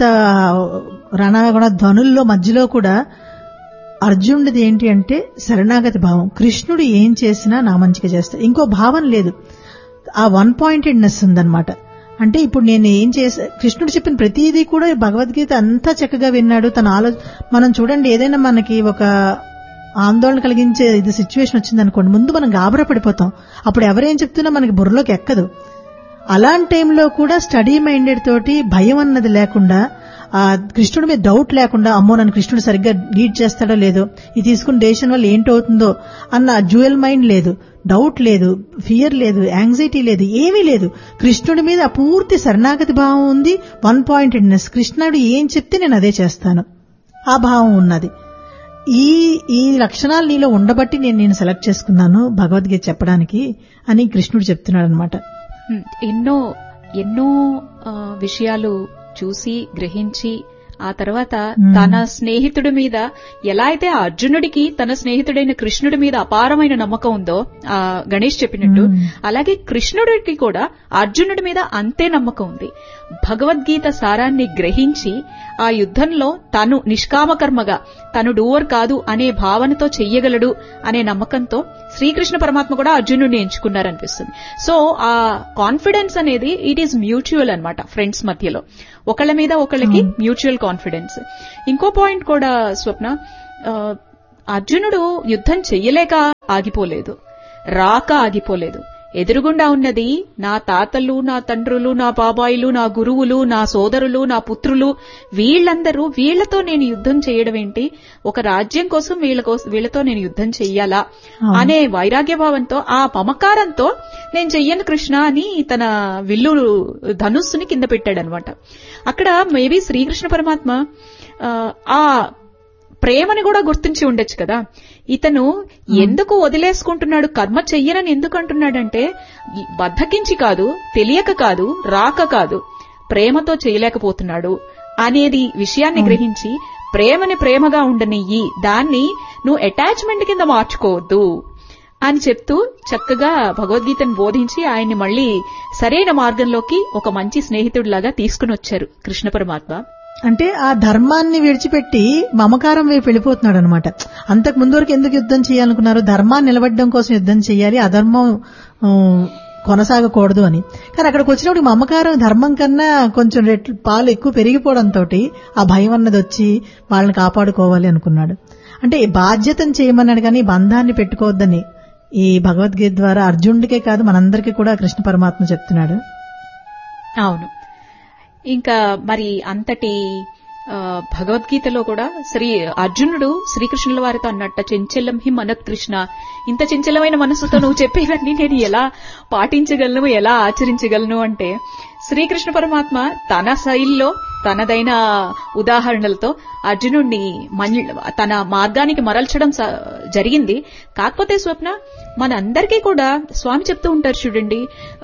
రణగుణ ధ్వనుల్లో మధ్యలో కూడా అర్జునుడిది ఏంటి అంటే శరణాగతి భావం. కృష్ణుడు ఏం చేసినా నా మంచిగా చేస్తా, ఇంకో భావం లేదు. ఆ వన్ పాయింటెడ్నెస్ ఉందన్నమాట. అంటే ఇప్పుడు నేను ఏం చేసా, కృష్ణుడు చెప్పిన ప్రతిదీ కూడా భగవద్గీత అంతా చక్కగా విన్నాడు. తన ఆలో మనం చూడండి, ఏదైనా మనకి ఒక ఆందోళన కలిగించే ఇది సిచ్యువేషన్ వచ్చిందనుకోండి, ముందు మనం గాబరా పడిపోతాం. అప్పుడు ఎవరేం చెప్తున్నా మనకి బుర్రలోకి ఎక్కదు. అలాంటి టైంలో కూడా స్టడీ మైండెడ్ తోటి భయం అన్నది లేకుండా, ఆ కృష్ణుడి మీద డౌట్ లేకుండా, అమ్మో నన్ను కృష్ణుడు సరిగ్గా లీడ్ చేస్తాడో లేదో, ఇది తీసుకున్న డెసిషన్ వల్ల ఏంటవుతుందో అన్న డ్యూయల్ మైండ్ లేదు, డౌట్ లేదు, ఫియర్ లేదు, యాంగ్జైటీ లేదు, ఏమీ లేదు. కృష్ణుడి మీద పూర్తి శరణాగతి భావం ఉంది, వన్ పాయింటెడ్నెస్. కృష్ణుడు ఏం చెప్తే నేను అదే చేస్తాను, ఆ భావం ఉన్నది. ఈ ఈ లక్షణాలు నీలో ఉండబట్టి నేను నేను సెలెక్ట్ చేసుకున్నాను భగవద్గీత చెప్పడానికి అని కృష్ణుడు చెప్తున్నాడు అనమాట. ఎన్నో ఎన్నో విషయాలు చూసి గ్రహించి ఆ తర్వాత తన స్నేహితుడి మీద ఎలా అయితే ఆ అర్జునుడికి తన స్నేహితుడైన కృష్ణుడి మీద అపారమైన నమ్మకం ఉందో ఆ గణేష్ చెప్పినట్టు, అలాగే కృష్ణుడికి కూడా అర్జునుడి మీద అంతే నమ్మకం ఉంది. భగవద్గీత సారాన్ని గ్రహించి ఆ యుద్ధంలో తను నిష్కామకర్మగా తను డూవర్ కాదు అనే భావనతో చెయ్యగలడు అనే నమ్మకంతో శ్రీకృష్ణ పరమాత్మ కూడా అర్జునుడిని ఎంచుకున్నారనిపిస్తుంది. సో ఆ కాన్ఫిడెన్స్ అనేది ఇట్ ఈస్ మ్యూచువల్ అన్నమాట ఫ్రెండ్స్ మధ్యలో, ఒకళ్ళ మీద ఒకళ్ళకి మ్యూచువల్ కాన్ఫిడెన్స్. ఇంకో పాయింట్ కూడా స్వప్న, అర్జునుడు యుద్ధం చెయ్యలేక ఆగిపోలేదు, రాక ఆగిపోలేదు. ఎదురుగుండా ఉన్నది నా తాతలు, నా తండ్రులు, నా బాబాయిలు, నా గురువులు, నా సోదరులు, నా పుత్రులు, వీళ్లందరూ, వీళ్లతో నేను యుద్ధం చేయడం ఏంటి, ఒక రాజ్యం కోసం వీళ్ళ కోసం వీళ్లతో నేను యుద్ధం చెయ్యాలా అనే వైరాగ్యభావంతో, ఆ మమకారంతో నేను చెయ్యను కృష్ణ అని తన విల్లు ధనుస్సుని కింద పెట్టాడనమాట. అక్కడ మేబీ శ్రీకృష్ణ పరమాత్మ ఆ ప్రేమని కూడా గుర్తించి ఉండొచ్చు కదా. ఇతను ఎందుకు వదిలేసుకుంటున్నాడు, కర్మ చెయ్యనని ఎందుకు అంటున్నాడంటే బద్ధకించి కాదు, తెలియక కాదు, రాక కాదు, ప్రేమతో చేయలేకపోతున్నాడు అనేది విషయాన్ని గ్రహించి ప్రేమని ప్రేమగా ఉండనియ్యి, దాన్ని నువ్వు అటాచ్మెంట్ కింద మార్చుకోవద్దు అని చెప్తూ చక్కగా భగవద్గీతను బోధించి ఆయన్ని మళ్లీ సరైన మార్గంలోకి ఒక మంచి స్నేహితుడిలాగా తీసుకుని వచ్చారు కృష్ణ పరమాత్మ. అంటే ఆ ధర్మాన్ని విడిచిపెట్టి మమకారం వైపు వెళ్ళిపోతున్నాడు అనమాట. అంతకు ముందు వరకు ఎందుకు యుద్ధం చేయాలనుకున్నారు, ధర్మాన్ని నిలబడడం కోసం యుద్ధం చేయాలి, అధర్మం కొనసాగకూడదు అని. కానీ అక్కడికి వచ్చినప్పుడు మమకారం ధర్మం కన్నా కొంచెం రెట్లు పాలు ఎక్కువ పెరిగిపోవడంతో ఆ భయం అన్నది వచ్చి వాళ్ళని కాపాడుకోవాలి అనుకున్నాడు. అంటే బాధ్యతను చేయమన్నాడు కానీ బంధాన్ని పెట్టుకోవద్దని ఈ భగవద్గీత ద్వారా అర్జునుడికే కాదు మనందరికీ కూడా కృష్ణ పరమాత్మ చెప్తున్నాడు. అవును. ఇంకా మరి అంతటి భగవద్గీతలో కూడా శ్రీ అర్జునుడు శ్రీకృష్ణుల వారితో అన్నట్ట, చెంచలం హి మనత్ కృష్ణ, ఇంత చెంచలమైన మనసుతో నువ్వు చెప్పేవన్నీ నేను ఎలా పాటించగలను, ఎలా ఆచరించగలను అంటే, శ్రీకృష్ణ పరమాత్మ తన శైలిలో తనదైన ఉదాహరణలతో అర్జునుడిని తన మార్గానికి మరల్చడం జరిగింది. కాకపోతే స్వప్న, మనందరికీ కూడా స్వామి చెప్తూ ఉంటారు చూడండి,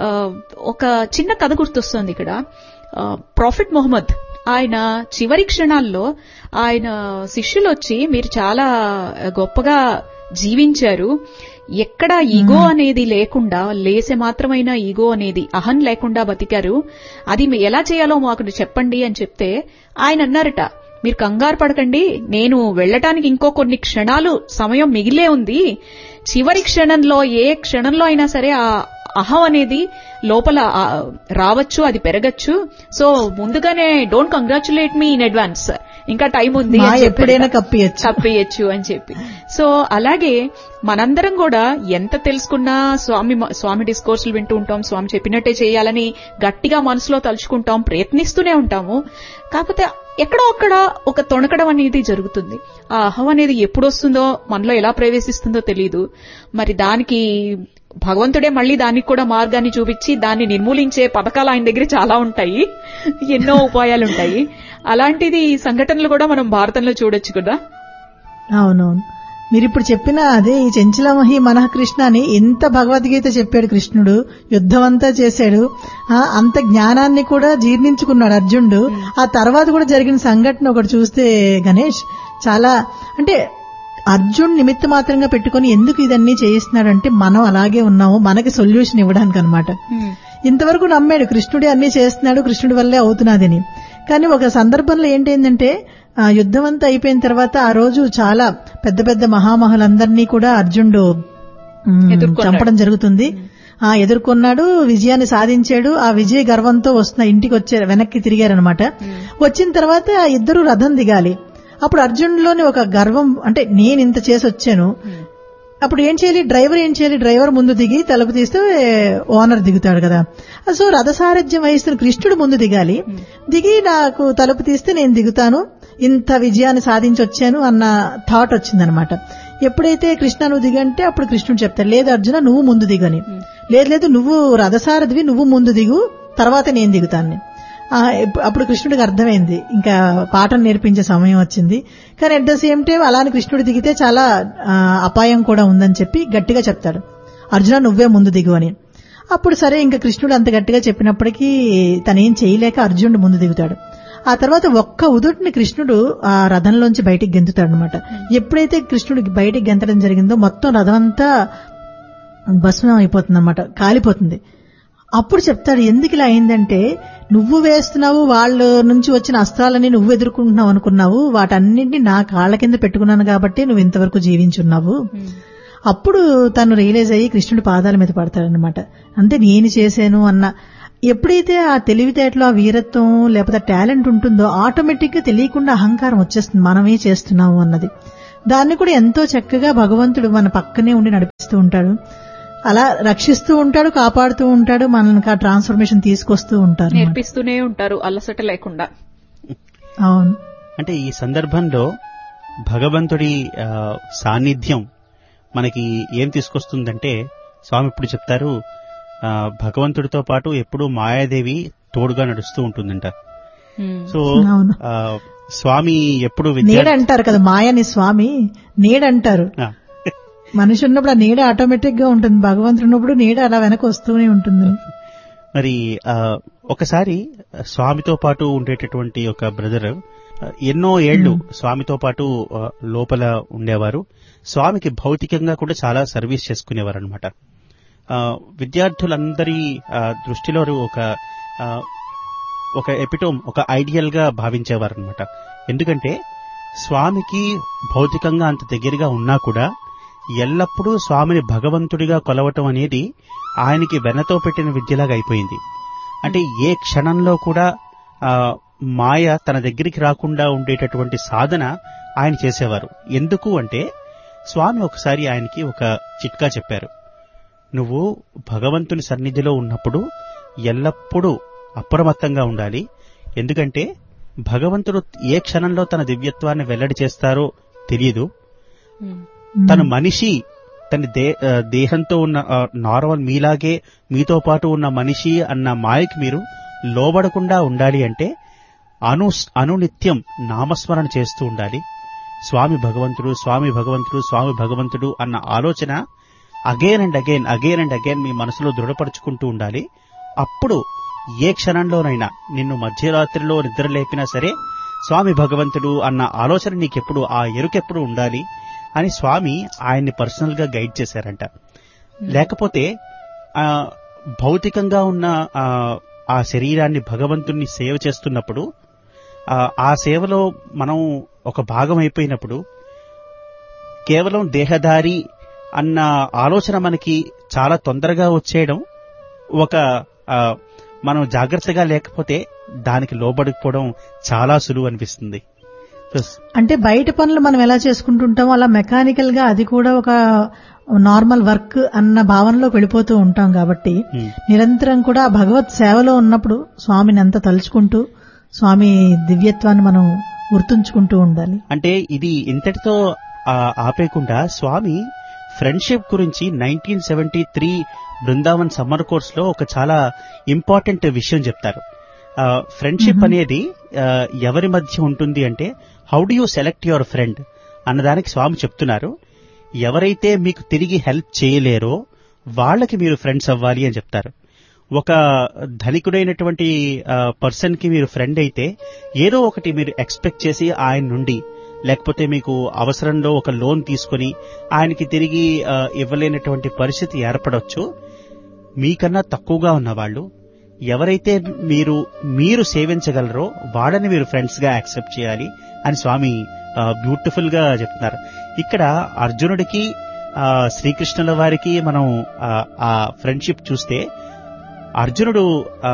ఒక చిన్న కథ గుర్తొస్తోంది ఇక్కడ. ప్రాఫెట్ మొహమ్మద్ ఆయన చివరి క్షణాల్లో ఆయన శిష్యులు వచ్చి మీరు చాలా గొప్పగా జీవించారు, ఎక్కడ ఈగో అనేది లేకుండా, లేసే మాత్రమైన ఈగో అనేది అహం లేకుండా బతికారు, అది ఎలా చేయాలో మాకు చెప్పండి అని చెప్తే ఆయన అన్నారట, మీరు కంగారు పడకండి, నేను వెళ్లటానికి ఇంకో కొన్ని క్షణాలు సమయం మిగిలే ఉంది, చివరి క్షణంలో ఏ క్షణంలో అయినా సరే ఆ అహం అనేది లోపల రావచ్చు, అది పెరగచ్చు, సో ముందుగానే don't congratulate me in advance, ఇంకా టైం ఉంది, ఎప్పుడైనా కప్పియచ్చు కప్పియచ్చు అని చెప్పి. సో అలాగే మనందరం కూడా ఎంత తెలుసుకున్నా స్వామి స్వామి డిస్కోర్సులు వింటూ ఉంటాం, స్వామి చెప్పినట్టే చేయాలని గట్టిగా మనసులో తలుచుకుంటాం, ప్రయత్నిస్తూనే ఉంటాము. కాకపోతే ఎక్కడో అక్కడ ఒక తొణకడం అనేది జరుగుతుంది. ఆ అహం అనేది ఎప్పుడొస్తుందో, మనలో ఎలా ప్రవేశిస్తుందో తెలియదు. మరి దానికి భగవంతుడే మళ్లీ దానికి కూడా మార్గాన్ని చూపించి దాన్ని నిర్మూలించే పథకాలు ఆయన దగ్గర చాలా ఉంటాయి, ఎన్నో ఉపాయాలుంటాయి. అలాంటిది సంఘటనలు కూడా మనం భారతంలో చూడొచ్చు కదా. అవునవును, మీరిప్పుడు చెప్పిన అదే ఈ చెంచలమహి మనః కృష్ణ అని ఎంత భగవద్గీత చెప్పాడు కృష్ణుడు, యుద్ధం అంతా చేశాడు, అంత జ్ఞానాన్ని కూడా జీర్ణించుకున్నాడు అర్జునుడు. ఆ తర్వాత కూడా జరిగిన సంఘటన ఒకటి చూస్తే గణేష్, చాలా అంటే అర్జున్ నిమిత్త మాత్రంగా పెట్టుకుని ఎందుకు ఇదన్నీ చేయిస్తున్నాడంటే మనం అలాగే ఉన్నాము, మనకి సొల్యూషన్ ఇవ్వడానికి అనమాట. ఇంతవరకు నమ్మాడు కృష్ణుడే అన్ని చేస్తున్నాడు, కృష్ణుడి వల్లే అవుతున్నదని. కానీ ఒక సందర్భంలో ఏంటంటే ఆ యుద్ధం అంతా అయిపోయిన తర్వాత ఆ రోజు చాలా పెద్ద పెద్ద మహామహులందరినీ కూడా అర్జునుడు చంపడం జరుగుతుంది. ఆ ఎదుర్కొన్నాడు, విజయాన్ని సాధించాడు. ఆ విజయ గర్వంతో వస్తున్న ఇంటికి వచ్చారు, వెనక్కి తిరిగారనమాట. వచ్చిన తర్వాత ఇద్దరు రథం దిగాలి. అప్పుడు అర్జునులోని ఒక గర్వం, అంటే నేను ఇంత చేసి వచ్చాను, అప్పుడు ఏం చేయాలి, డ్రైవర్ ఏం చేయాలి, డ్రైవర్ ముందు దిగి తలుపు తీస్తే ఓనర్ దిగుతాడు కదా. సో రథసారథ్యం వహిస్తున్న కృష్ణుడు ముందు దిగాలి, దిగి నాకు తలుపు తీస్తే నేను దిగుతాను, ఇంత విజయాన్ని సాధించి వచ్చాను అన్న థాట్ వచ్చిందనమాట. ఎప్పుడైతే కృష్ణ నువ్వు దిగంటే అప్పుడు కృష్ణుడు చెప్తాడు, లేదు అర్జున నువ్వు ముందు దిగని, లేదు లేదు నువ్వు రథసారథివి, నువ్వు ముందు దిగు, తర్వాత నేను దిగుతాను. అప్పుడు కృష్ణుడికి అర్థమైంది ఇంకా పాఠం నేర్పించే సమయం వచ్చింది. కానీ అట్ ద సేమ్ టైం అలానే కృష్ణుడు దిగితే చాలా అపాయం కూడా ఉందని చెప్పి గట్టిగా చెప్తాడు, అర్జున నువ్వే ముందు దిగు అని. అప్పుడు సరే ఇంకా కృష్ణుడు అంత గట్టిగా చెప్పినప్పటికీ తనేం చేయలేక అర్జునుడు ముందు దిగుతాడు. ఆ తర్వాత ఒక్క ఉదుటిని కృష్ణుడు ఆ రథంలోంచి బయటికి గెంతుతాడు అనమాట. ఎప్పుడైతే కృష్ణుడు బయటికి గెంతడం జరిగిందో మొత్తం రథం అంతా భస్మం అయిపోతుంది అనమాట, కాలిపోతుంది. అప్పుడు చెప్తాడు ఎందుకు ఇలా అయిందంటే, నువ్వు వేస్తున్నావు, వాళ్ళ నుంచి వచ్చిన అస్త్రాలని నువ్వు ఎదుర్కొంటున్నావు అనుకున్నావు, వాటన్నింటినీ నా కాళ్ల కింద పెట్టుకున్నాను కాబట్టి నువ్వు ఇంతవరకు జీవించున్నావు. అప్పుడు తను రియలైజ్ అయ్యి కృష్ణుడి పాదాల మీద పడతాడనమాట. అంటే నేను చేశాను అన్న ఎప్పుడైతే ఆ తెలివితేటలో ఆ వీరత్వం లేకపోతే టాలెంట్ ఉంటుందో ఆటోమేటిక్ గా తెలియకుండా అహంకారం వచ్చేస్తుంది, మనమే చేస్తున్నాము అన్నది. దాన్ని కూడా ఎంతో చక్కగా భగవంతుడు మన పక్కనే ఉండి నడిపిస్తూ ఉంటాడు, అలా రక్షిస్తూ ఉంటాడు, కాపాడుతూ ఉంటాడు, మనకి ఆ ట్రాన్స్ఫర్మేషన్ తీసుకొస్తూ ఉంటారు, నేర్పిస్తూనే ఉంటారు అలసట లేకుండా. అవును. అంటే ఈ సందర్భంలో భగవంతుడి ఆ, సాన్నిధ్యం మనకి ఏం తీసుకొస్తుందంటే, స్వామి ఇప్పుడు చెప్తారు, ఆ, భగవంతుడితో పాటు ఎప్పుడూ మాయాదేవి తోడుగా నడుస్తూ ఉంటుందంట. సో అవును. ఆ, స్వామి ఎప్పుడు నీడ విద్యార్థి అంటారు కదా, మాయని స్వామి నీడ అంటారు. ఆ, మనిషి ఉన్నప్పుడు ఆ నీడ ఆటోమేటిక్ గా ఉంటుంది, భగవంతుడు ఉన్నప్పుడు నీడ అలా వెనక వస్తూనే ఉంటుంది. మరి ఆ, ఒకసారి స్వామితో పాటు ఉండేటటువంటి ఒక బ్రదర్ ఎన్నో ఏళ్లు స్వామితో పాటు ఆ, లోపల ఉండేవారు. స్వామికి భౌతికంగా కూడా చాలా సర్వీస్ చేసుకునేవారు అనమాట. విద్యార్థులందరి ఆ, దృష్టిలో ఒక ఆ, ఒక ఎపిటోమ్, ఒక ఐడియల్ గా భావించేవారు అనమాట. ఎందుకంటే స్వామికి భౌతికంగా అంత దగ్గరగా ఉన్నా కూడా ఎల్లప్పుడూ స్వామిని భగవంతుడిగా కొలవటం అనేది ఆయనకి వెనతో పెట్టిన విద్యలాగా అయిపోయింది. అంటే ఏ క్షణంలో కూడా ఆ మాయ తన దగ్గరికి రాకుండా ఉండేటటువంటి సాధన ఆయన చేసేవారు. ఎందుకు అంటే స్వామి ఒకసారి ఆయనకి ఒక చిట్కా చెప్పారు. నువ్వు భగవంతుని సన్నిధిలో ఉన్నప్పుడు ఎల్లప్పుడూ అప్రమత్తంగా ఉండాలి. ఎందుకంటే భగవంతుడు ఏ క్షణంలో తన దివ్యత్వాన్ని వెల్లడి చేస్తారో తెలియదు. తను మనిషి, తన దే ఆ, దేహంతో ఉన్న ఆ, నార్మల్ మీలాగే మీతో పాటు ఉన్న మనిషి అన్న మాయకి మీరు లోబడకుండా ఉండాలి అంటే అను అనునిత్యం నామస్మరణ చేస్తూ ఉండాలి. స్వామి భగవంతుడు, స్వామి భగవంతుడు, స్వామి భగవంతుడు అన్న ఆలోచన again and again again and again మీ మనసులో దృఢపరుచుకుంటూ ఉండాలి. అప్పుడు ఏ క్షణంలోనైనా నిన్ను మధ్యరాత్రిలో నిద్ర లేపినా సరే స్వామి భగవంతుడు అన్న ఆలోచన నీకెప్పుడు, ఆ ఎరుకెప్పుడు ఉండాలి అని స్వామి ఆయన్ని పర్సనల్ గా గైడ్ చేశారంట. లేకపోతే ఆ భౌతికంగా ఉన్న ఆ, ఆ శరీరాన్ని భగవంతుణ్ణి సేవ చేస్తున్నప్పుడు ఆ, ఆ సేవలో మనం ఒక భాగం అయిపోయినప్పుడు కేవలం దేహదారి అన్న ఆలోచన మనకి చాలా తొందరగా వచ్చేయడం, ఒక ఆ, మనం జాగ్రత్తగా లేకపోతే దానికి లోబడిపోవడం చాలా సులువు అనిపిస్తుంది. అంటే బయట పనులు మనం ఎలా చేసుకుంటుంటామో అలా మెకానికల్ గా అది కూడా ఒక నార్మల్ వర్క్ అన్న భావనలోకి వెళ్ళిపోతూ ఉంటాం కాబట్టి Hmm. నిరంతరం కూడా ఆ భగవత్ సేవలో ఉన్నప్పుడు స్వామిని ఎంత తలుచుకుంటూ స్వామి దివ్యత్వాన్ని మనం గుర్తుంచుకుంటూ ఉండాలి. అంటే ఇది ఇంతటితో ఆ, ఆపేయకుండా స్వామి ఫ్రెండ్షిప్ గురించి nineteen seventy three Brindavan summer course లో ఒక చాలా ఇంపార్టెంట్ విషయం చెప్తారు. ఫ్రెండ్షిప్ అనేది ఆ, ఎవరి మధ్య ఉంటుంది అంటే how do you select your friend అన్నదానికి స్వామి చెప్తున్నారు. ఎవరైతే మీకు తిరిగి హెల్ప్ చేయలేరో వాళ్ళకి మీరు ఫ్రెండ్స్ అవ్వాలి అని చెప్తారు. ఒక ధనికుడైనటువంటి పర్సన్ కి మీరు ఫ్రెండ్ అయితే ఏదో ఒకటి మీరు ఎక్స్పెక్ట్ చేసి ఆయన నుండి, లేకపోతే మీకు అవసరంలో ఒక లోన్ తీసుకుని ఆయనకి తిరిగి ఆ, ఇవ్వలేనటువంటి పరిస్థితి ఏర్పడవచ్చు. మీకన్నా తక్కువగా ఉన్నవాళ్ళు ఎవరైతే మీరు మీరు సేవించగలరో వాళ్ళని మీరు ఫ్రెండ్స్ గా యాక్సెప్ట్ చేయాలి అని స్వామి బ్యూటిఫుల్ గా చెప్తున్నారు. ఇక్కడ అర్జునుడికి ఆ, శ్రీకృష్ణుల వారికి మనం ఆ, ఆ ఫ్రెండ్షిప్ చూస్తే అర్జునుడు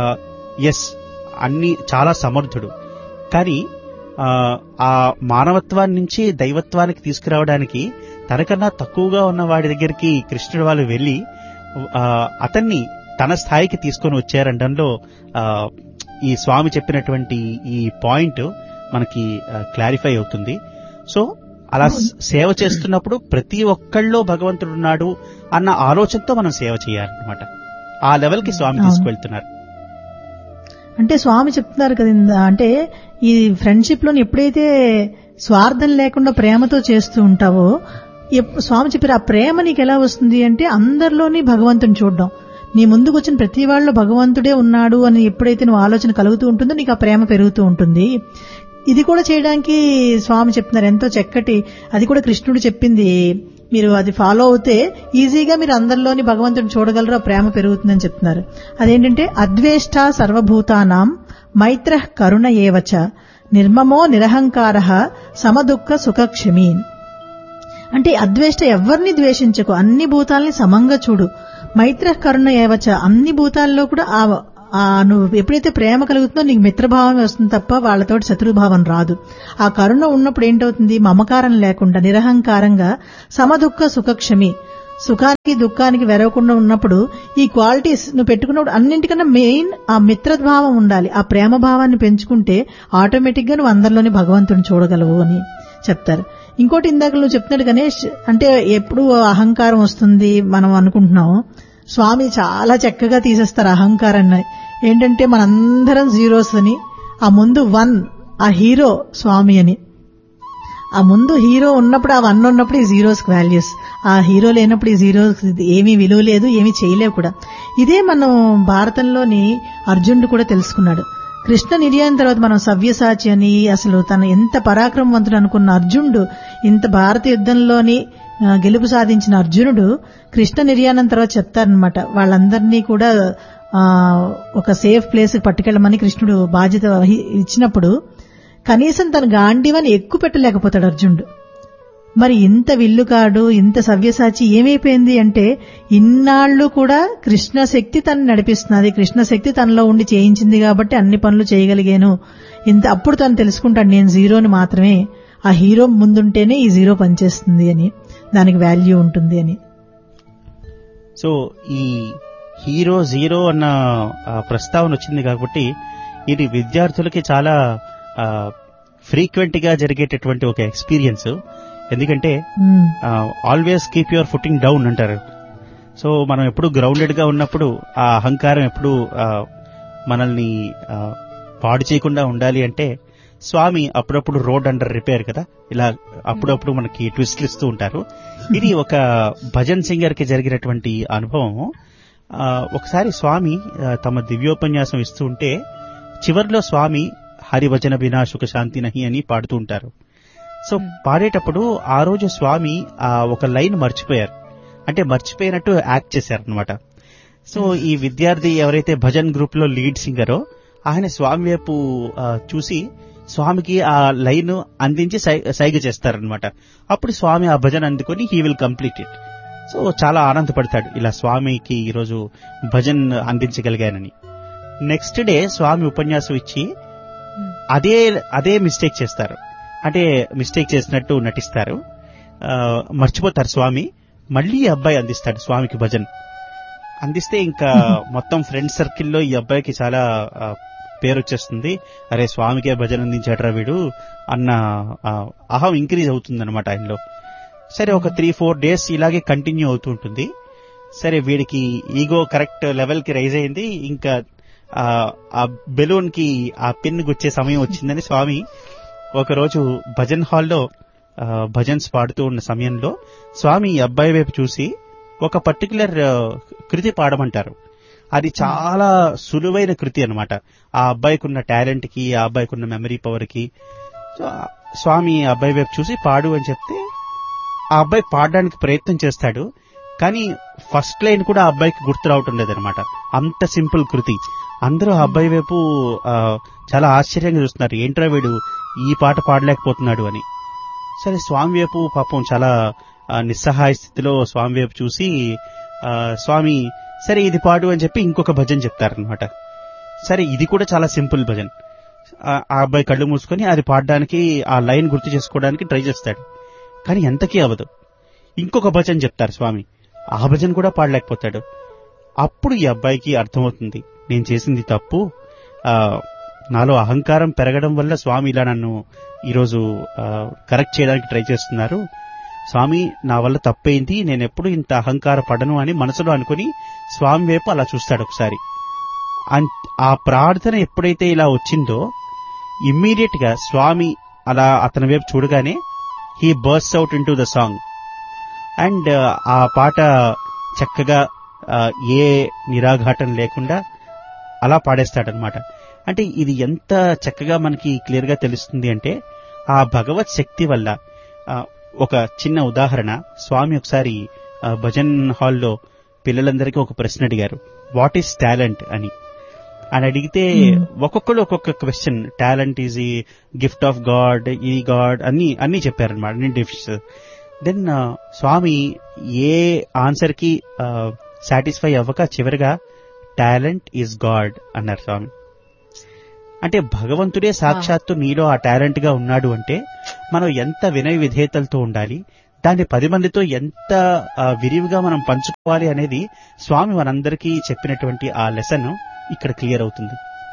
ఎస్ అన్ని చాలా సమర్థుడు, కానీ ఆ, ఆ మానవత్వాన్ని నుంచి దైవత్వానికి తీసుకురావడానికి తనకన్నా తక్కువగా ఉన్న వాడి దగ్గరికి కృష్ణుడు వాళ్ళు వెళ్లి ఆ, అతన్ని తన స్థాయికి తీసుకొని వచ్చారనడంలో ఆ, ఈ స్వామి చెప్పినటువంటి ఈ పాయింట్ మనకి క్లారిఫై అవుతుంది. సో అలా స- సేవ చేస్తున్నప్పుడు ప్రతి ఒక్కళ్ళలో భగవంతుడు ఉన్నాడు అన్న ఆలోచనతో మనం సేవ చేయాలన్నమాట. ఆ లెవెల్ కి స్వామి అవును. తీసుకువెళ్తున్నారు. అంటే స్వామి చెప్తున్నారు కదా ఇంద- అంటే ఈ ఫ్రెండ్షిప్ లోని ఎప్పుడైతే స్వార్థం లేకుండా ప్రేమతో చేస్తూ ఉంటావో, ఎప్- స్వామి చెప్పారు ఆ ప్రేమ నీకు ఎలా వస్తుంది అంటే అందరిలోని భగవంతుని చూడడం. నీ ముందుకు వచ్చిన ప్రతి వాళ్ళలో భగవంతుడే ఉన్నాడు అని ఎప్పుడైతే నువ్వు ఆలోచన కలుగుతూ ఉంటుందో నీకు ఆ ప్రేమ పెరుగుతూ ఉంటుంది. ఇది కూడా చేయడానికి స్వామి చెప్తున్నారు ఎంతో చక్కటి, అది కూడా కృష్ణుడు చెప్పింది, మీరు అది ఫాలో అవుతే ఈజీగా మీరు అందరిలోని భగవంతుడిని చూడగలరు, ఆ ప్రేమ పెరుగుతుందని చెప్తున్నారు. అదేంటంటే అద్వేష్ట సర్వభూతానాం మైత్రః కరుణ ఏవచ నిర్మమో నిరహంకార సమదుఃఖ సుఖక్షమీన్. అంటే అద్వేష్ట ఎవరిని ద్వేషించకు, అన్ని భూతాల్ని సమంగా చూడు. మైత్రః కరుణ ఏవచ అన్ని భూతాల్లో కూడా ఆ ఆ నువ్వు ఎప్పుడైతే ప్రేమ కలుగుతుందో నీకు మిత్రభావం వస్తుంది తప్ప వాళ్ళతో శత్రుభావం రాదు. ఆ కరుణ ఉన్నప్పుడు ఏంటవుతుంది, మమకారం లేకుండా నిరహంకారంగా సమదుఃఖ సుఖక్షమి, సుఖానికి దుఃఖానికి వెరవకుండా ఉన్నప్పుడు ఈ క్వాలిటీస్ నువ్వు పెట్టుకున్నప్పుడు అన్నింటికన్నా మెయిన్ ఆ మిత్రభావం ఉండాలి. ఆ ప్రేమ భావాన్ని పెంచుకుంటే ఆటోమేటిక్ గా నువ్వు అందరిలోని భగవంతుని చూడగలవు అని చెప్తారు. ఇంకోటి ఇందాక నువ్వు చెప్తున్నాడు గణేష్, అంటే ఎప్పుడు అహంకారం వస్తుంది మనం అనుకుంటున్నాం. స్వామి చాలా చక్కగా తీసేస్తారు అహంకారాన్ని. ఏంటంటే మనందరం జీరోస్ అని, ఆ ముందు వన్, ఆ హీరో స్వామి అని. ఆ ముందు హీరో ఉన్నప్పుడు, ఆ వన్ ఉన్నప్పుడు ఈ జీరోస్ వాల్యూస్, ఆ హీరో లేనప్పుడు ఈ జీరోస్ ఏమీ విలువ లేదు, ఏమీ చేయలేవు కూడా. ఇదే మనం భారతంలోని అర్జునుడు కూడా తెలుసుకున్నాడు. కృష్ణ నిర్యాణం తర్వాత మనం సవ్యసాచి అని, అసలు తను ఎంత పరాక్రమవంతుడు అనుకున్న అర్జునుడు, ఇంత భారత యుద్ధంలోని గెలుపు సాధించిన అర్జునుడు కృష్ణ నిర్యాణం తర్వాత చెప్తారనమాట, వాళ్ళందరినీ కూడా ఒక సేఫ్ ప్లేస్ పట్టుకెళ్ళమని కృష్ణుడు బాధ్యత ఇచ్చినప్పుడు కనీసం తన గాంధీవని ఎక్కువ పెట్టలేకపోతాడు అర్జునుడు. మరి ఇంత విల్లుకాడు, ఇంత సవ్యసాచి ఏమైపోయింది అంటే, ఇన్నాళ్లు కూడా కృష్ణ శక్తి తను నడిపిస్తున్నది, కృష్ణ శక్తి తనలో ఉండి చేయించింది కాబట్టి అన్ని పనులు చేయగలిగాను. ఇంత అప్పుడు తను తెలుసుకుంటాడు నేను జీరోని మాత్రమే, ఆ హీరో ముందుంటేనే ఈ జీరో పనిచేస్తుంది అని, దానికి వాల్యూ ఉంటుంది అని. సో ఈ హీరో జీరో అన్న ప్రస్తావన వచ్చింది కాబట్టి ఇది విద్యార్థులకి చాలా ఫ్రీక్వెంట్ గా జరిగేటటువంటి ఒక ఎక్స్పీరియన్స్. ఎందుకంటే always keep your footing down అంటారు. సో మనం ఎప్పుడు గ్రౌండెడ్ గా ఉన్నప్పుడు ఆ అహంకారం ఎప్పుడు మనల్ని పాడు చేయకుండా ఉండాలి అంటే స్వామి అప్పుడప్పుడు రోడ్ అండర్ రిపేర్ కదా, ఇలా అప్పుడప్పుడు మనకి ట్విస్ట్లు ఇస్తూ ఉంటారు. ఇది ఒక భజన్ సింగర్ కి జరిగినటువంటి అనుభవం. ఒకసారి స్వామి తమ దివ్యోపన్యాసం ఇస్తూ ఉంటే చివర్లో స్వామి హరిభజన బినా సుఖ శాంతి నహి అని పాడుతూ ఉంటారు. సో పాడేటప్పుడు ఆ రోజు స్వామి ఒక లైన్ మర్చిపోయారు, అంటే మర్చిపోయినట్టు యాక్ట్ చేశారనమాట. సో ఈ విద్యార్థి ఎవరైతే భజన్ గ్రూప్ లో లీడ్ సింగరో ఆయన స్వామి వైపు చూసి స్వామికి ఆ లైన్ అందించి సైగ చేస్తారనమాట. అప్పుడు స్వామి ఆ భజన అందుకొని he will complete it. So చాలా ఆనందపడతాడు, ఇలా స్వామికి ఈరోజు భజన్ అందించగలిగానని. నెక్స్ట్ డే స్వామి ఉపన్యాసం ఇచ్చి అదే అదే మిస్టేక్ చేస్తారు, అంటే మిస్టేక్ చేసినట్టు నటిస్తారు, మర్చిపోతారు స్వామి. మళ్లీ ఈ అబ్బాయి అందిస్తాడు స్వామికి భజన్. అందిస్తే ఇంకా మొత్తం ఫ్రెండ్ సర్కిల్లో ఈ అబ్బాయికి చాలా పేరు వచ్చేస్తుంది. అరే స్వామికే భజన అందించాడ్రా వీడు అన్న అహం ఇంక్రీజ్ అవుతుంది అనమాట ఆయనలో. సరే ఒక త్రీ ఫోర్ డేస్ ఇలాగే కంటిన్యూ అవుతూ ఉంటుంది. సరే వీడికి ఈగో కరెక్ట్ లెవెల్ కి రైజ్ అయింది, ఇంకా ఆ బెలూన్ కి ఆ పిన్ గుచ్చే సమయం వచ్చిందని స్వామి ఒకరోజు భజన్ హాల్లో భజన్స్ పాడుతూ ఉన్న సమయంలో స్వామి ఈ అబ్బాయి వైపు చూసి ఒక పర్టికులర్ కృతి పాడమంటారు. అది చాలా సులువైన కృతి అనమాట. ఆ అబ్బాయికి ఉన్న టాలెంట్ కి, ఆ అబ్బాయికి ఉన్న మెమరీ పవర్ కి. సో స్వామి ఆ అబ్బాయి వైపు చూసి పాడు అని చెప్తే ఆ అబ్బాయి పాడడానికి ప్రయత్నం చేస్తాడు, కానీ ఫస్ట్ లైన్ కూడా ఆ అబ్బాయికి గుర్తు రావటం లేదనమాట. అంత సింపుల్ కృతి. అందరూ ఆ అబ్బాయి వైపు చాలా ఆశ్చర్యంగా చూస్తున్నారు, ఏంట్రా వీడు ఈ పాట పాడలేకపోతున్నాడు అని. సరే స్వామి వైపు పాపం చాలా నిస్సహాయ స్థితిలో స్వామి వైపు చూసి స్వామి సరే ఇది పాడు అని చెప్పి ఇంకొక భజన్ చెప్తారనమాట. సరే ఇది కూడా చాలా సింపుల్ భజన్. ఆ అబ్బాయి కళ్ళు మూసుకొని అది పాడడానికి, ఆ లైన్ గుర్తు చేసుకోవడానికి ట్రై చేస్తాడు, కానీ ఎంతకీ అవ్వదు. ఇంకొక భజన్ చెప్తారు స్వామి, ఆ భజన్ కూడా పాడలేకపోతాడు. అప్పుడు ఈ అబ్బాయికి అర్థమవుతుంది, నేను చేసింది తప్పు, నాలో అహంకారం పెరగడం వల్ల స్వామి ఇలా నన్ను ఈరోజు కరెక్ట్ చేయడానికి ట్రై చేస్తున్నారు. స్వామి నా వల్ల తప్పైంది, నేనెప్పుడు ఇంత అహంకార పడను అని మనసులో అనుకుని స్వామి వైపు అలా చూస్తాడు ఒకసారి. ఆ ప్రార్థన ఎప్పుడైతే ఇలా వచ్చిందో ఇమ్మీడియట్ గా స్వామి అలా అతని వైపు చూడగానే he burst out in to the song. And ఆ పాట చక్కగా ఏ నిరాఘాటం లేకుండా అలా పాడేస్తాడనమాట. అంటే ఇది ఎంత చక్కగా మనకి క్లియర్ గా తెలుస్తుంది అంటే ఆ భగవత్ శక్తి వల్ల. ఒక చిన్న ఉదాహరణ, స్వామి ఒకసారి భజన్ హాల్లో పిల్లలందరికీ ఒక ప్రశ్న అడిగారు, వాట్ ఈస్ టాలెంట్ అని. అని అడిగితే ఒక్కొక్కరు ఒక్కొక్క క్వశ్చన్, టాలెంట్ ఈజ్ ఈ గిఫ్ట్ ఆఫ్ గాడ్, ఈ గాడ్ అన్ని అన్ని చెప్పారనమాట, అన్ని డిఫిషన్స్. దెన్ స్వామి ఏ ఆన్సర్ కి సాటిస్ఫై అవ్వక చివరిగా టాలెంట్ ఈజ్ గాడ్ అన్నారు స్వామి. అంటే భగవంతుడే సాక్షాత్తు నీలో ఆ టాలెంట్ గా ఉన్నాడు అంటే మనం ఎంత వినయ విధేయతలతో ఉండాలి, దాన్ని పది మందితో ఎంత విరివిగా మనం పంచుకోవాలి అనేది స్వామి మనందరికీ చెప్పినటువంటి ఆ లెసన్ ఇక్కడ క్లియర్ అవుతుంది.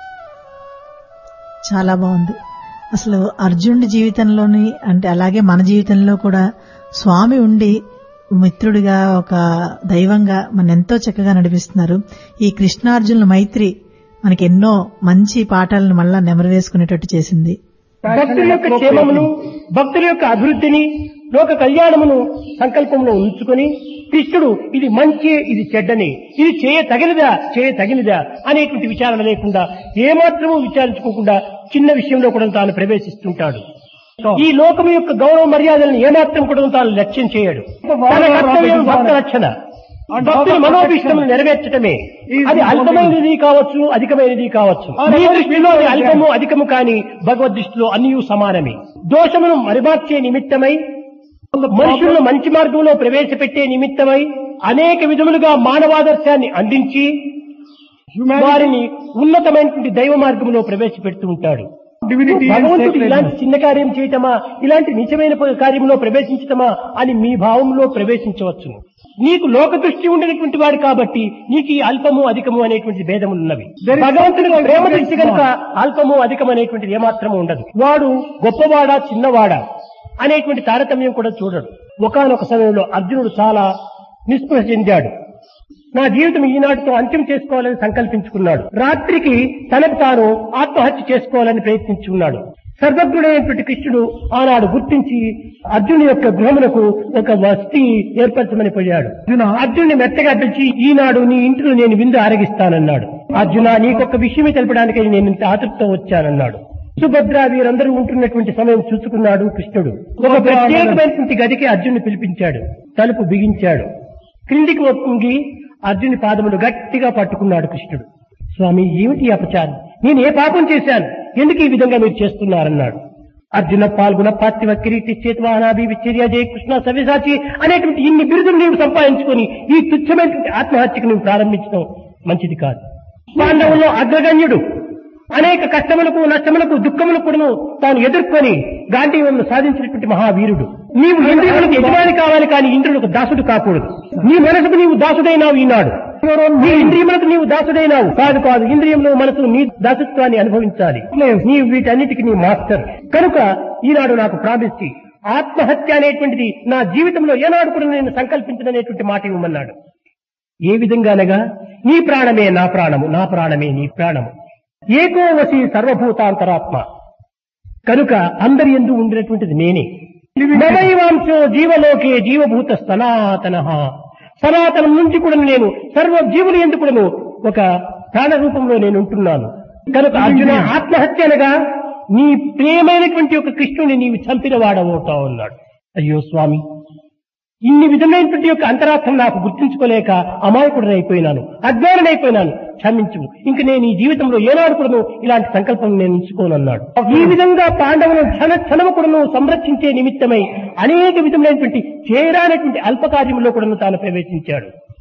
చాలా బాగుంది. అసలు అర్జునుడి జీవితంలోని అంటే అలాగే మన జీవితంలో కూడా స్వామి ఉండి మిత్రుడిగా ఒక దైవంగా మన ఎంతో చక్కగా నడిపిస్తున్నారు. ఈ కృష్ణార్జునుల మైత్రి మనకి ఎన్నో మంచి పాఠాలను మళ్ళా నెమరు వేసుకునేటట్టు చేసింది. భక్తుల యొక్క క్షేమమును, భక్తుల యొక్క అభివృద్ధిని, లోక కళ్యాణమును సంకల్పంలో ఉంచుకొని కృష్ణుడు ఇది మంచి ఇది చెడ్డని, ఇది చేయ తగినదా చేయ తగినదా అనేటువంటి విచారణ లేకుండా ఏమాత్రమూ విచారించుకోకుండా చిన్న విషయంలో కూడా తాను ప్రవేశిస్తుంటాడు. ఈ లోకం యొక్క గౌరవ మర్యాదలను ఏమాత్రం కూడా తాను లక్ష్యం చేయడు. తన కర్తవ్యం భక్త రక్షణ, భక్తుల మనోభిష్టములు నెరవేర్చడమే. అది అల్పమైనది కావచ్చు, అధికమైనది కావచ్చు. మీ దృష్టిలో అల్పము అధికము కాని భగవద్ దృష్టిలో అన్నీ సమానమే. దోషమును మరిమార్చే నిమిత్తమై, మనుషులను మంచి మార్గంలో ప్రవేశపెట్టే నిమిత్తమై అనేక విధములుగా మానవాదర్శాన్ని అందించి వారిని ఉన్నతమైనటువంటి దైవ మార్గంలో ప్రవేశపెడుతూ ఉంటాడు. భగవంతుడు ఇలాంటి చిన్న కార్యం చేయటమా, ఇలాంటి నిజమైన కార్యంలో ప్రవేశించటమా అని మీ భావంలో ప్రవేశించవచ్చు. నీకు లోక దృష్టి ఉండేటువంటి వాడు కాబట్టి నీకు ఈ అల్పము అధికము అనేటువంటి భేదములు ఉన్నవి. భగవంతుడికి ప్రేమ దృష్టి కనుక అల్పము అధికం అనేటువంటిది ఏమాత్రము ఉండదు. వాడు గొప్పవాడా చిన్నవాడా అనేటువంటి తారతమ్యం కూడా చూడడు. ఒకానొక సమయంలో అర్జునుడు చాలా నిస్పృహ చెందాడు. నా జీవితం ఈనాటితో అంత్యం చేసుకోవాలని సంకల్పించుకున్నాడు. రాత్రికి తనకు తాను ఆత్మహత్య చేసుకోవాలని ప్రయత్నించుకున్నాడు. సర్వజ్ఞుడైనటువంటి కృష్ణుడు ఆనాడు గుర్తించి అర్జునుడి యొక్క గృహమునకు ఒక వసతి ఏర్పరచమని పోయాడు. అర్జునుడిని మెత్తగా పిలిచి ఈనాడు నీ ఇంటిలో నేను విందు ఆరగిస్తానన్నాడు. అర్జున నీకొక విషయమే తెలపడానికి నేను ఇంత ఆతృతతో వచ్చానన్నాడు. సుభద్ర వీరందరూ ఉంటున్నటువంటి సమయం చూసుకున్నాడు కృష్ణుడు. ఒక ప్రత్యేకమైనటువంటి గదికి అర్జునుని పిలిపించాడు. తలుపు బిగించాడు. క్రిందికి వంగి అర్జుని పాదములు గట్టిగా పట్టుకున్నాడు కృష్ణుడు. స్వామి ఏమిటి అపచారం, నేను ఏ పాపం చేశాను, ఎందుకు ఈ విధంగా మీరు చేస్తున్నారన్నాడు. అర్జున పాల్గొన పార్థివ కిరీటి చేతువానాభి విచ్చర్య జయ కృష్ణ సవ్యసాచి అనేటువంటి ఇన్ని బిరుదులు నీవు సంపాదించుకొని ఈ తుచ్చమైనటువంటి ఆత్మహత్యకు నువ్వు ప్రారంభించడం మంచిది కాదు. పాండవుల్లో అగ్రగణ్యుడు అనేక కష్టములకు నష్టములకు దుఃఖములకు కూడా తాను ఎదుర్కొని గాంధీవంను సాధించినటువంటి మహావీరుడు. నీవు ఇంద్రియులకు యజమాని కావాలి కానీ ఇంద్రులకు దాసుడు కాకూడదు. నీ మనసుకు నీవు దాసుడైనావు ఈనాడు. నీ ఇంద్రియములకు నీవు దాసుడైనావు కాదు కాదు ఇంద్రియంలో మనసు నీ దాసత్వాన్ని అనుభవించాలి. నీవు వీటన్నిటికీ నీ మాస్టర్ కనుక ఈనాడు నాకు ప్రార్థించి ఆత్మహత్య అనేటువంటిది నా జీవితంలో ఏనాడు కూడా నేను సంకల్పించదనేటువంటి మాట ఇవ్వమన్నాడు. ఏ విధంగానగా నీ ప్రాణమే నా ప్రాణము, నా ప్రాణమే నీ ప్రాణము, ఏకోవసి సర్వభూతాంతరాత్మ కనుక అందరి యందు ఉండినటువంటిది నేనే. మమైవాంశో జీవలోకే జీవభూత సనాతన, సనాతనం నుంచి కూడా నేను సర్వ జీవుల యందు కూడా ఒక ప్రాణ రూపంలో నేను ఉంటున్నాను. కనుక అర్జున ఆత్మహత్య అనగా నీ ప్రియమైనటువంటి ఒక కృష్ణుని నీవు చంపిన వాడవుతా ఉన్నాడు. అయ్యో స్వామి, ఇన్ని విధమైనటువంటి యొక్క అంతరార్థం నాకు గుర్తించుకోలేక అమాయకుడనైపోయినాను, అజ్ఞానమైపోయినాను, క్షమించు. ఇంక నేను ఈ జీవితంలో ఏనాడు కూడా ఇలాంటి సంకల్పం నేను ఉంచుకోనన్నాడు. ఈ విధంగా పాండవులను క్షణ క్షణము కూడా సంరక్షించే నిమిత్తమై అనేక విధములైనటువంటి చేరానటువంటి అల్పకార్యంలో కూడా తాను ప్రవేశించాడు.